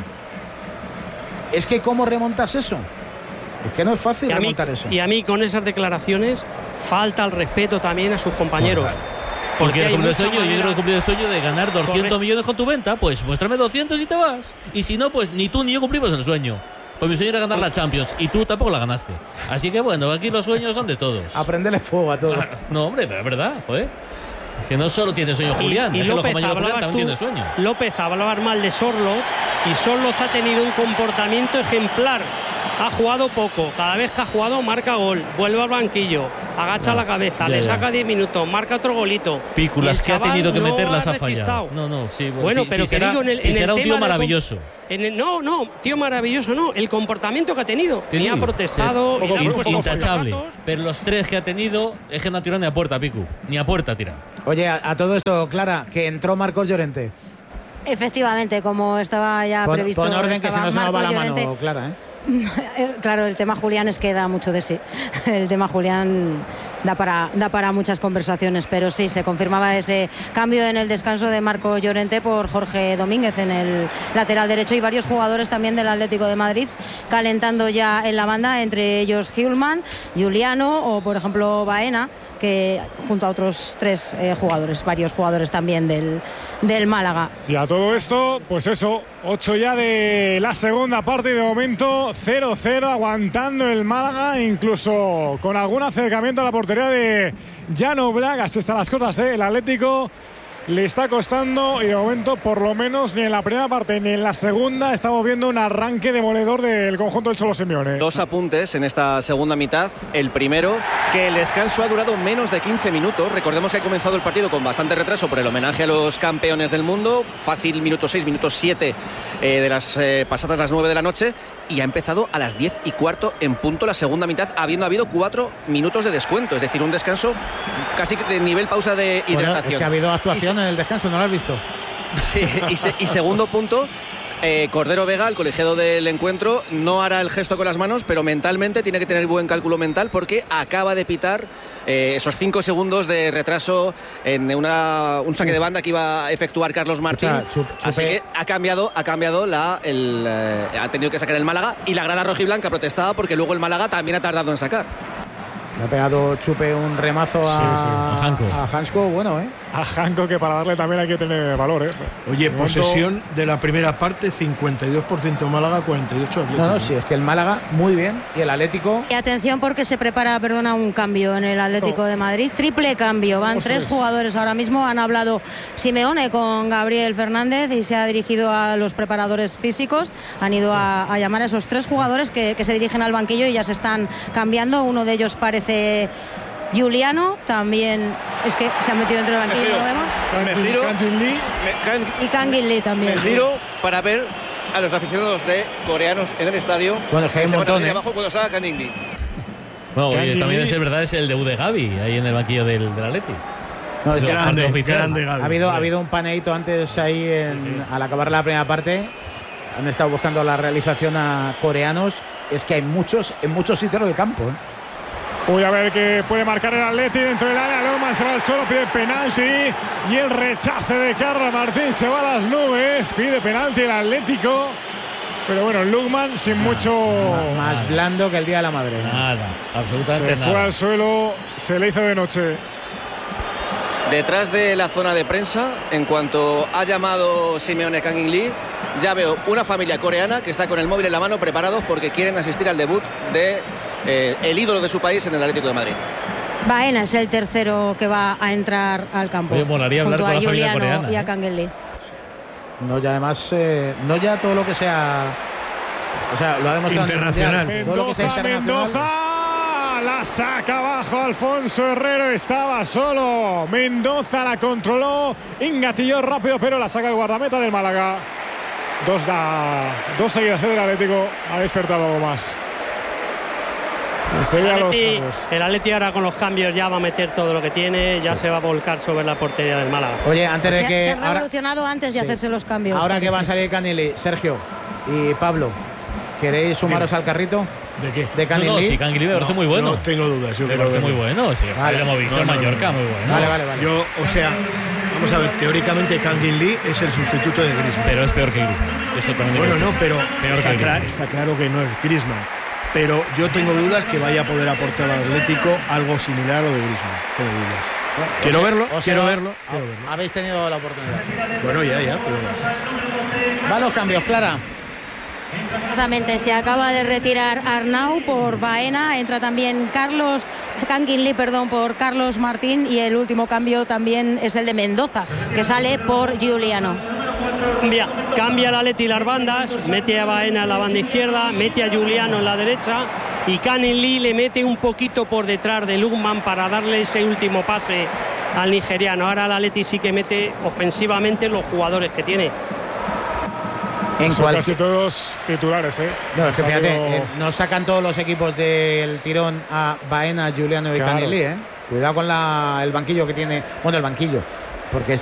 Es que ¿cómo remontas eso? Es que no es fácil Y a, mí, remontar eso. y a mí con esas declaraciones falta el respeto también a sus compañeros. Porque hay cumplir el mucha sueño, yo manera- creo que cumplir el sueño de ganar doscientos Correcto. millones con tu venta, pues muéstrame doscientos y te vas. Y si no, pues ni tú ni yo cumplimos el sueño. Pues mi sueño era ganar la Champions y tú tampoco la ganaste. Así que bueno, aquí los sueños son de todos. Aprenderle fuego a todos. No, hombre, pero es verdad, joder. Es que no solo tiene sueño Julián, y, y es que López, el ojo mayor Julián también tú, tiene sueños. López hablaba mal de Sorloth y Sorloth ha tenido un comportamiento ejemplar. Ha jugado poco, cada vez que ha jugado marca gol, vuelve al banquillo, agacha no, la cabeza, ya, le saca diez minutos, marca otro golito. Pículas que ha tenido que meter las ha fallado. No, no, sí, bueno, bueno sí, pero sí, que será, digo en el, sí, en será el un tío maravilloso. En el, no, no, tío maravilloso no, el comportamiento que ha tenido. Sí, ni sí, ha protestado, sí, ni poco, intachable. Pero los tres que ha tenido es que no ha tirado ni a puerta, Picu, ni a puerta tira. Oye, a, a todo esto, Clara, que entró Marcos Llorente. Efectivamente, como estaba ya pon, previsto. Pon orden que si no se nos va la Llorente. mano, Clara, ¿eh? Claro, el tema Julián es que da mucho de sí. El tema Julián da para, da para muchas conversaciones, pero sí, se confirmaba ese cambio en el descanso de Marco Llorente por Jorge Domínguez en el lateral derecho y varios jugadores también del Atlético de Madrid calentando ya en la banda, entre ellos Hjulmand, Juliano o por ejemplo Baena, que junto a otros tres eh, jugadores, varios jugadores también del, del Málaga. Y a todo esto, pues eso, ocho ya de la segunda parte y de momento cero cero, aguantando el Málaga, incluso con algún acercamiento a la portería de Jan Oblak. Así están las cosas, ¿eh? El Atlético le está costando y de momento por lo menos ni en la primera parte ni en la segunda estamos viendo un arranque demoledor del conjunto del Cholo Simeone. Dos apuntes en esta segunda mitad. El primero, que el descanso ha durado menos de quince minutos. Recordemos que ha comenzado el partido con bastante retraso por el homenaje a los campeones del mundo. Fácil, minuto seis, minuto siete eh, de las eh, pasadas las nueve de la noche. Y ha empezado a las diez y cuarto en punto la segunda mitad, habiendo habido cuatro minutos de descuento. Es decir, un descanso casi de nivel pausa de hidratación. Bueno, es que ha habido actuación en el descanso, ¿no lo has visto? Sí, y, se, y segundo punto, eh, Cordero Vega, el colegiado del encuentro, no hará el gesto con las manos, pero mentalmente tiene que tener buen cálculo mental porque acaba de pitar eh, esos cinco segundos de retraso en una, un saque de banda que iba a efectuar Carlos Martín. O sea, chup, así que ha cambiado, ha cambiado la, el, eh, ha tenido que sacar el Málaga y la grada rojiblanca protestaba porque luego el Málaga también ha tardado en sacar. Le ha pegado Chupe un remazo a, sí, sí, a Janko. A Janko, bueno, ¿eh? A Janko, que para darle también hay que tener valor, ¿eh? Oye, de posesión momento... de la primera parte, cincuenta y dos por ciento Málaga, cuarenta y ocho por ciento Atlético. No, no, sí, es que el Málaga muy bien y el Atlético... Y atención porque se prepara, perdona, un cambio en el Atlético no. de Madrid. Triple cambio, van tres es? jugadores ahora mismo. Han hablado Simeone con Gabriel Fernández y se ha dirigido a los preparadores físicos. Han ido a, a llamar a esos tres jugadores que, que se dirigen al banquillo y ya se están cambiando. Uno de ellos parece Juliano, también es que se ha metido entre el banquillo, ¿no lo vemos? Me giro, Lee. Y Kangin Lee también. Me giro para ver a los aficionados de coreanos en el estadio. Bueno, que hay un montón, ¿eh? Abajo cuando salga Kangin Lee. Bueno, oye, también es verdad, es el debut de Gavi ahí en el banquillo del, del Atleti. No, es grande, grande Gavi. Ha habido, ha habido un paneíto antes ahí en, sí, sí. al acabar la primera parte. Han estado buscando la realización a coreanos. Es que hay muchos en muchos sitios del campo, ¿eh? Uy, a ver qué puede marcar el Atleti dentro del área. Loma se va al suelo, pide penalti. Y el rechace de Carlos Martín se va a las nubes. Pide penalti el Atlético. Pero bueno, Lugman sin mucho... Más, más blando que el Día de la Madre. Nada, absolutamente se nada. Fue al suelo, se le hizo de noche. Detrás de la zona de prensa, en cuanto ha llamado Simeone Kangin Lee, ya veo una familia coreana que está con el móvil en la mano preparados porque quieren asistir al debut de... Eh, el ídolo de su país en el Atlético de Madrid. Baena es el tercero que va a entrar al campo. Oye, molaría hablar junto con a la Juliano familia coreana, y a ¿eh? Kangin Lee. No, ya además, eh, no ya todo lo que sea, o sea, lo ha demostrado internacional. Mundial, todo lo que sea Mendoza, internacional. Mendoza, la saca abajo Alfonso Herrero, estaba solo. Mendoza la controló, engatilló rápido, pero la saca el guardameta del Málaga. Dos, da, dos seguidas del Atlético, ha despertado algo más. El Atleti, el Atleti ahora con los cambios ya va a meter todo lo que tiene, ya sí. se va a volcar sobre la portería del Málaga. Oye, antes de se, que... Se ha revolucionado ahora, antes de sí. hacerse los cambios. Ahora que va a salir Kangin Lee, Sergio y Pablo, ¿queréis sumaros Dime. al carrito? ¿De qué? De Kangin no, no, Lee. Sí, Kangin Lee me parece no, muy bueno. No tengo dudas. Yo me parece muy bueno. Sí, vale. Lo hemos visto no, en Mallorca, no, no, muy bueno. Vale, vale, vale. Yo, o sea, vamos a ver, teóricamente Kangin Lee es el sustituto de Griezmann. Pero es peor que Griezmann. Eso también bueno, no, pero peor está, que clar, está claro que no es Griezmann. Pero yo tengo dudas que vaya a poder aportar al Atlético algo similar a lo de Griezmann. Tengo dudas. Bueno, quiero, o sea, verlo, o sea, quiero verlo, quiero verlo. Habéis tenido la oportunidad. Bueno, ya, ya. Pero... Va los cambios, Clara. Exactamente, se acaba de retirar Arnau por Baena, entra también Carlos Canguin Lee, perdón, por Carlos Martín, y el último cambio también es el de Mendoza, que sale por Giuliano. Cambia, cambia la Leti las bandas, mete a Baena en la banda izquierda, mete a Giuliano en la derecha y Canguin Lee le mete un poquito por detrás de Lukman para darle ese último pase al nigeriano. Ahora la Leti sí que mete ofensivamente los jugadores que tiene. En Son cual... casi todos titulares, ¿eh? No, es que fíjate, eh, no sacan todos los equipos del tirón a Baena, Giuliano y claro. Canguin Lee, ¿eh? Cuidado con la, el banquillo que tiene. Bueno, el banquillo, porque